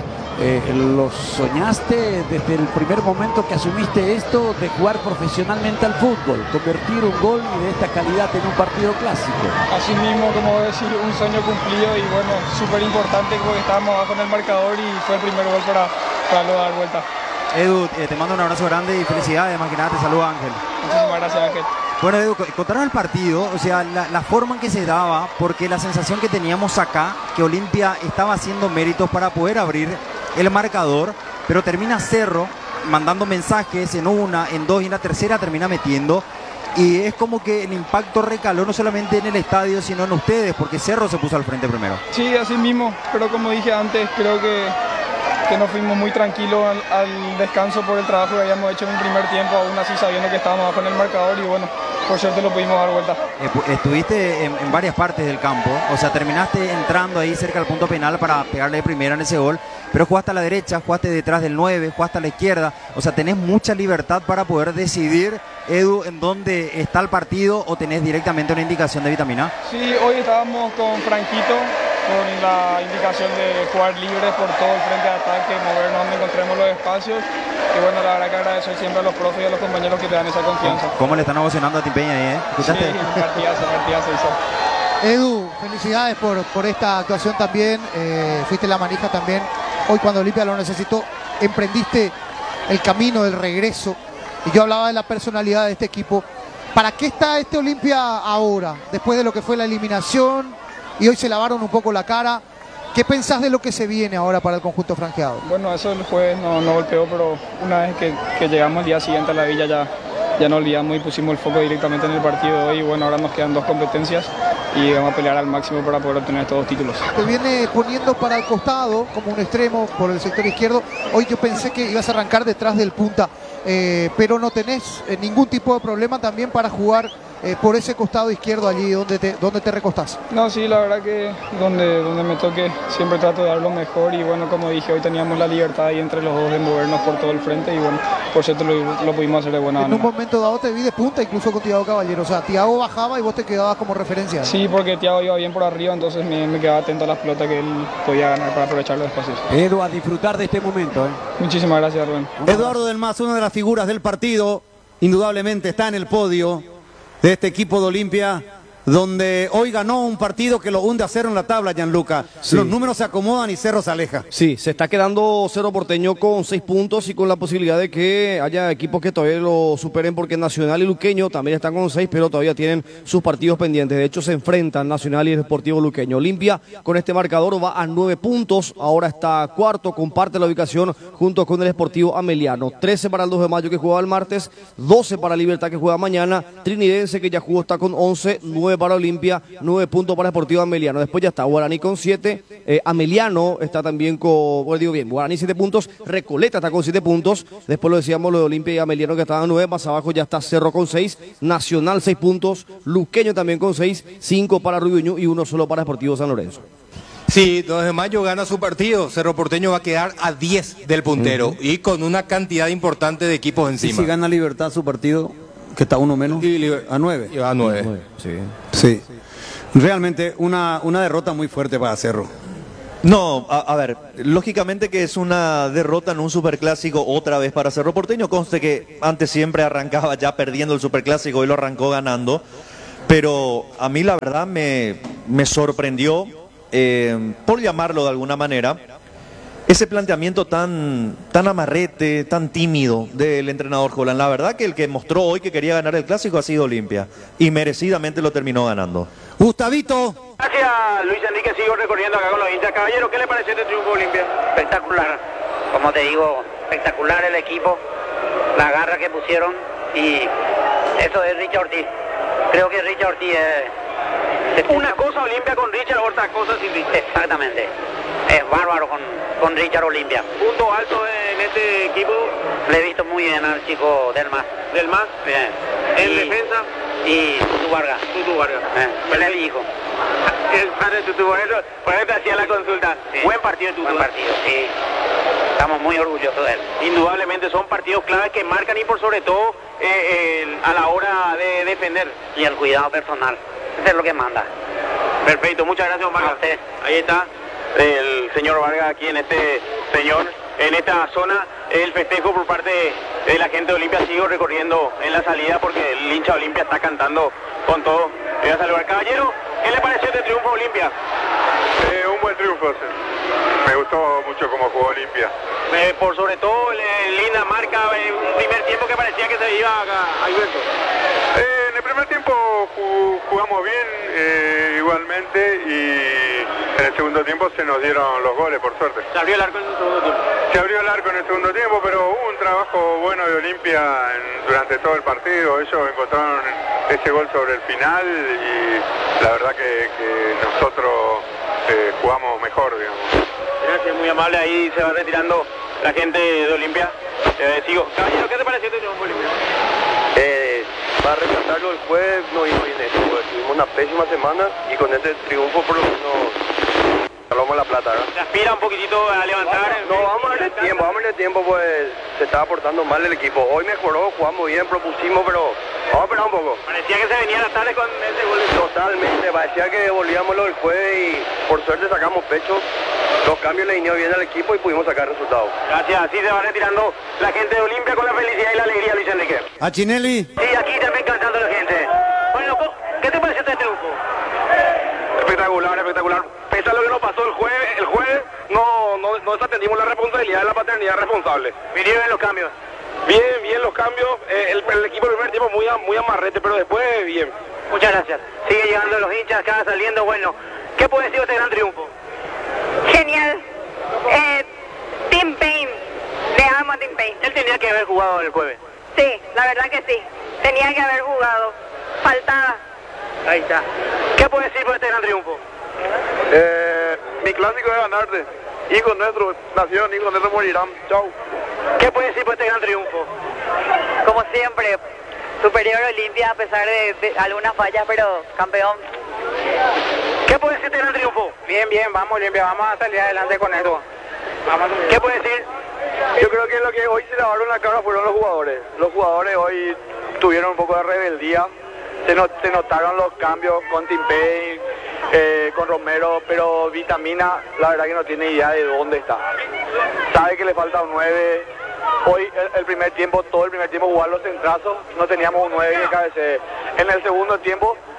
[SPEAKER 16] lo soñaste desde el primer momento que asumiste esto de jugar profesionalmente al fútbol, convertir un gol de esta calidad en un partido clásico.
[SPEAKER 14] Así mismo, como decir, un sueño cumplido y bueno, súper importante porque estábamos abajo en el marcador y fue el primer gol para luego dar vuelta.
[SPEAKER 17] Edu, te mando un abrazo grande y felicidades, más que nada te saluda Ángel.
[SPEAKER 14] Muchísimas gracias, Ángel.
[SPEAKER 17] Bueno, Edu, contaron el partido, o sea, la forma en que se daba, porque la sensación que teníamos acá, que Olimpia estaba haciendo méritos para poder abrir el marcador, pero termina Cerro mandando mensajes en una, en dos y en la tercera termina metiendo. Y es como que el impacto recaló no solamente en el estadio, sino en ustedes, porque Cerro se puso al frente primero.
[SPEAKER 14] Sí, así mismo, pero como dije antes, creo que nos fuimos muy tranquilos al descanso por el trabajo que habíamos hecho en un primer tiempo, aún así sabiendo que estábamos abajo en el marcador y bueno, por suerte lo pudimos dar vuelta.
[SPEAKER 17] Estuviste en varias partes del campo, o sea, terminaste entrando ahí cerca del punto penal para pegarle de primera en ese gol, pero jugaste a la derecha, jugaste detrás del 9, jugaste a la izquierda, o sea, tenés mucha libertad para poder decidir, Edu, en dónde está el partido o tenés directamente una indicación de vitamina.
[SPEAKER 14] Sí, hoy estábamos con Franquito, con la indicación de jugar libres por todo el frente de ataque, movernos donde encontremos los espacios. Y bueno, la verdad que agradecer siempre a los profes y a los compañeros que te dan esa confianza.
[SPEAKER 17] ¿Cómo le están emocionando a Tim Peña ahí, ¿Escuchaste?
[SPEAKER 14] Sí, partidazo hizo.
[SPEAKER 11] Edu, felicidades por esta actuación también, fuiste la manija también. Hoy cuando Olimpia lo necesitó, emprendiste el camino del regreso. Y yo hablaba de la personalidad de este equipo. ¿Para qué está este Olimpia ahora? Después de lo que fue la eliminación y hoy se lavaron un poco la cara. ¿Qué pensás de lo que se viene ahora para el conjunto franjeado?
[SPEAKER 14] Bueno, eso el jueves no golpeó, pero una vez que llegamos el día siguiente a la villa ya nos olvidamos y pusimos el foco directamente en el partido de hoy. Y bueno, ahora nos quedan dos competencias y vamos a pelear al máximo para poder obtener estos dos títulos.
[SPEAKER 11] Te viene poniendo para el costado como un extremo por el sector izquierdo. Hoy yo pensé que ibas a arrancar detrás del punta, pero no tenés ningún tipo de problema también para jugar por ese costado izquierdo allí donde te recostás.
[SPEAKER 14] No, sí, la verdad que donde me toque siempre trato de dar lo mejor y bueno, como dije, hoy teníamos la libertad ahí entre los dos de movernos por todo el frente y bueno, por cierto lo pudimos hacer de buena manera.
[SPEAKER 11] En un momento dado te vi de punta incluso con Thiago Caballero, o sea, Thiago bajaba y vos te quedabas como referencia.
[SPEAKER 14] Sí, porque Thiago iba bien por arriba, entonces me quedaba atento a las pelotas que él podía ganar para aprovechar los espacios.
[SPEAKER 16] Edu, a disfrutar de este momento.
[SPEAKER 14] Muchísimas gracias, Rubén.
[SPEAKER 1] Eduardo del Mas, una de las figuras del partido, indudablemente está en el podio de este equipo de Olimpia. donde hoy ganó un partido que lo hunde a 0 en la tabla, Gianluca.
[SPEAKER 4] Sí.
[SPEAKER 1] Los números se acomodan y Cerro se aleja.
[SPEAKER 4] Sí, se está quedando Cerro Porteño con 6 puntos y con la posibilidad de que haya equipos que todavía lo superen, porque Nacional y Luqueño también están con 6, pero todavía tienen sus partidos pendientes. De hecho, se enfrentan Nacional y el Deportivo Luqueño. Olimpia con este marcador va a 9 puntos, ahora está cuarto, comparte la ubicación junto con el Sportivo Ameliano. 13 para el 2 de mayo que juega el martes, 12 para Libertad que juega mañana, Trinidense que ya jugó está con 11, 9 para Olimpia, 9 puntos para Sportivo Ameliano. Después ya está Guaraní con 7, Ameliano está también con, bueno, digo bien, Guaraní 7 puntos, Recoleta está con 7 puntos, después lo decíamos lo de Olimpia y Ameliano que estaban 9, más abajo ya está Cerro con 6, Nacional 6 puntos, Luqueño también con 6, 5 para Rubiño y 1 solo para Sportivo San Lorenzo.
[SPEAKER 5] Sí, 2 de mayo gana su partido, Cerro Porteño va a quedar a 10 del puntero y con una cantidad importante de equipos
[SPEAKER 1] ¿Y
[SPEAKER 5] encima.
[SPEAKER 1] si gana Libertad su partido, que está uno menos? A 9.
[SPEAKER 5] A 9.
[SPEAKER 1] Sí. Realmente una derrota muy fuerte para Cerro.
[SPEAKER 6] No, a ver, lógicamente que es una derrota en un superclásico otra vez para Cerro Porteño. Conste que antes siempre arrancaba ya perdiendo el superclásico, hoy lo arrancó ganando. Pero a mí la verdad me sorprendió, por llamarlo de alguna manera, ese planteamiento tan amarrete, tan tímido del entrenador Holland. La verdad que el que mostró hoy que quería ganar el clásico ha sido Olimpia y merecidamente lo terminó ganando.
[SPEAKER 1] Gustavito.
[SPEAKER 3] Gracias, Luis Enrique. Sigo recorriendo acá con los hinchas. Caballero, ¿qué le pareció este triunfo Olimpia?
[SPEAKER 18] Espectacular. Como te digo, espectacular el equipo, la garra que pusieron y eso es Richard Ortiz. Creo que Richard Ortiz es...
[SPEAKER 3] Una cosa Olimpia con Richard, otra cosa sin Richard.
[SPEAKER 18] Exactamente. Es bárbaro con Richard Olimpia.
[SPEAKER 3] Punto alto en este equipo.
[SPEAKER 18] Le he visto muy bien al chico del MAS.
[SPEAKER 3] ¿Del MAS?
[SPEAKER 18] Bien.
[SPEAKER 3] En defensa.
[SPEAKER 18] Y Tutu Vargas.
[SPEAKER 3] Tutu Vargas.
[SPEAKER 18] Él es mi hijo.
[SPEAKER 3] El padre de Tutu, por eso te hacía la consulta.
[SPEAKER 18] Sí.
[SPEAKER 3] Buen partido de Tutu.
[SPEAKER 18] Buen partido, sí. Estamos muy orgullosos de él.
[SPEAKER 3] Indudablemente son partidos claves que marcan y por sobre todo a la hora de defender.
[SPEAKER 18] Y el cuidado personal. Eso es lo que manda.
[SPEAKER 3] Perfecto, muchas gracias, Vargas. Ahí está el señor Vargas aquí en en esta zona. El festejo por parte de la gente de Olimpia. Sigo recorriendo en la salida porque el hincha Olimpia está cantando con todo. Voy a saludar. Caballero, ¿qué le pareció este triunfo Olimpia?
[SPEAKER 8] Un buen triunfo. Me gustó mucho cómo jugó Olimpia.
[SPEAKER 3] Por sobre todo, linda marca, un primer tiempo que parecía que se iba a Alberto.
[SPEAKER 8] En el primer tiempo jugamos bien igualmente y en el segundo tiempo se nos dieron los goles, por suerte.
[SPEAKER 3] Se abrió el arco en el segundo tiempo.
[SPEAKER 8] Se abrió el arco en el segundo tiempo, pero hubo un trabajo bueno de Olimpia durante todo el partido. Ellos encontraron ese gol sobre el final y la verdad que nosotros jugamos mejor, digamos.
[SPEAKER 3] Gracias, muy amable. Ahí se va retirando la gente de Olimpia. Sigo. Caballero, ¿qué te pareció este triunfo Olimpia?
[SPEAKER 19] Para rescatarlo el jueves no vino bien esto, pues, tuvimos una pésima semana y con este triunfo por lo menos salvamos la plata, ¿verdad?
[SPEAKER 3] ¿Te aspira un poquitito a levantar?
[SPEAKER 19] No, vamos a darle tiempo, pues se estaba portando mal el equipo. Hoy mejoró, jugamos bien, propusimos, pero vamos a esperar un poco.
[SPEAKER 3] Parecía que se venía la tarde con ese gol.
[SPEAKER 19] Totalmente, parecía que devolvíamos lo del jueves y por suerte sacamos pecho. Los cambios le vinieron bien al equipo y pudimos sacar resultados.
[SPEAKER 3] Gracias, así se va retirando la gente de Olimpia con la felicidad y la alegría, Luis Enrique.
[SPEAKER 1] A Chinelli.
[SPEAKER 3] Sí, aquí también cantando la gente. Bueno, ¿qué te pareció este triunfo?
[SPEAKER 19] Espectacular, espectacular. Pese a lo que nos pasó el jueves no desatendimos la responsabilidad de la paternidad responsable.
[SPEAKER 3] ¿Vinieron los cambios?
[SPEAKER 19] Bien los cambios. El equipo del primer tiempo muy amarrete, pero después bien.
[SPEAKER 3] Muchas gracias. Sigue llegando los hinchas acá saliendo. Bueno, ¿qué puede decir este gran triunfo?
[SPEAKER 12] Genial. Tim Payne. Le amo a Tim Payne.
[SPEAKER 3] Él tenía que haber jugado el jueves.
[SPEAKER 12] Sí, la verdad que sí. Tenía que haber jugado. Faltaba.
[SPEAKER 3] Ahí está. ¿Qué puede decir por este gran triunfo?
[SPEAKER 19] Mi clásico es ganarte. Hijos nuestros, nación, hijos nuestros morirán. Chau.
[SPEAKER 3] ¿Qué puede decir por este gran triunfo?
[SPEAKER 20] Como siempre, superior Olimpia a pesar de algunas fallas, pero campeón.
[SPEAKER 3] ¿Qué puede decir este gran triunfo?
[SPEAKER 21] Bien, vamos Olimpia, vamos a salir adelante con esto.
[SPEAKER 3] ¿Qué puede decir?
[SPEAKER 19] Yo creo que lo que hoy se lavaron la cara fueron los jugadores. Los jugadores hoy tuvieron un poco de rebeldía. Se notaron los cambios con Tim Payne, con Romero, pero Vitamina, la verdad que no tiene idea de dónde está. Sabe que le falta un 9. Hoy el primer tiempo, todo el primer tiempo jugar los centrazos, no teníamos un 9 de cabecera. En el segundo tiempo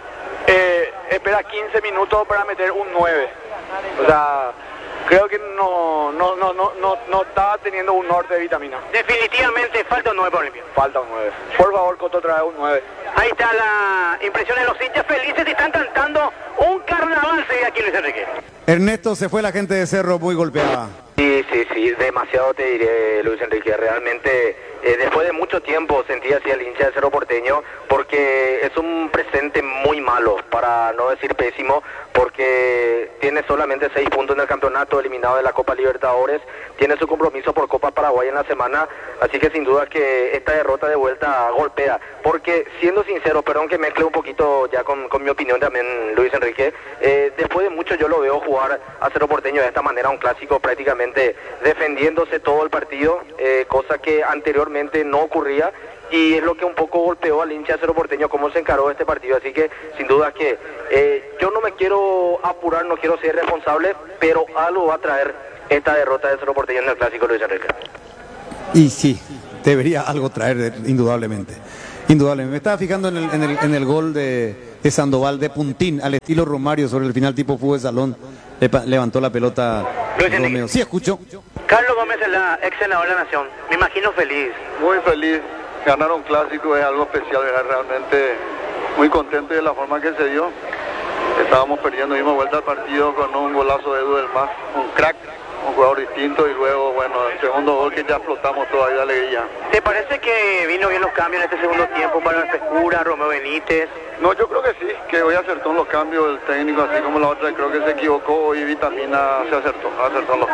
[SPEAKER 19] espera 15 minutos para meter un 9. O sea, creo que no estaba teniendo un norte de vitamina.
[SPEAKER 3] Definitivamente falta un 9 para Olimpia.
[SPEAKER 19] Falta un 9. Por favor, Coto, trae un 9.
[SPEAKER 3] Ahí está la impresión de los hinchas felices y están cantando un carnaval, se ve aquí Luis Enrique.
[SPEAKER 1] Ernesto, se fue la gente de Cerro muy golpeada.
[SPEAKER 13] Sí, demasiado te diré, Luis Enrique. Realmente, después de mucho tiempo sentí así al hincha de Cerro Porteño, porque es un presente muy malo, para no decir pésimo, porque tiene solamente 6 puntos en el campeonato, eliminado de la Copa Libertadores, tiene su compromiso por Copa Paraguay en la semana, así que sin duda que esta derrota de vuelta golpea, porque siendo sincero, perdón que mezcle un poquito ya con mi opinión también, Luis Enrique, después de mucho yo lo veo jugar a Cerro Porteño de esta manera, un clásico prácticamente defendiéndose todo el partido, cosa que anteriormente no ocurría, y es lo que un poco golpeó al hincha de Cerro Porteño cómo se encaró este partido, así que sin duda que yo no me quiero apurar, no quiero ser responsable, pero algo va a traer esta derrota de Cerro Porteño en el clásico, Luis Enrique.
[SPEAKER 1] Y sí, debería algo traer indudablemente. Indudablemente. Me estaba fijando en el gol de Sandoval de puntín, al estilo Romario, sobre el final tipo fútbol de salón. Levantó la pelota Romeo. Sí, escucho.
[SPEAKER 3] Carlos Gómez es la ex senador de la Nación. Me imagino feliz.
[SPEAKER 10] Muy feliz. Ganar un clásico es algo especial, ¿verdad? Realmente muy contento de la forma que se dio. Estábamos perdiendo, dimos vuelta al partido con un golazo de Edu del Mas, un crack, un jugador distinto, y luego, bueno, el segundo gol que ya explotamos todavía de alegría.
[SPEAKER 3] ¿Te parece que vino bien los cambios en este segundo tiempo para Pescura, Romeo Benítez?
[SPEAKER 10] No, yo creo que sí, que hoy acertó en los cambios el técnico, así como la otra, creo que se equivocó, y Vitamina se acertó en los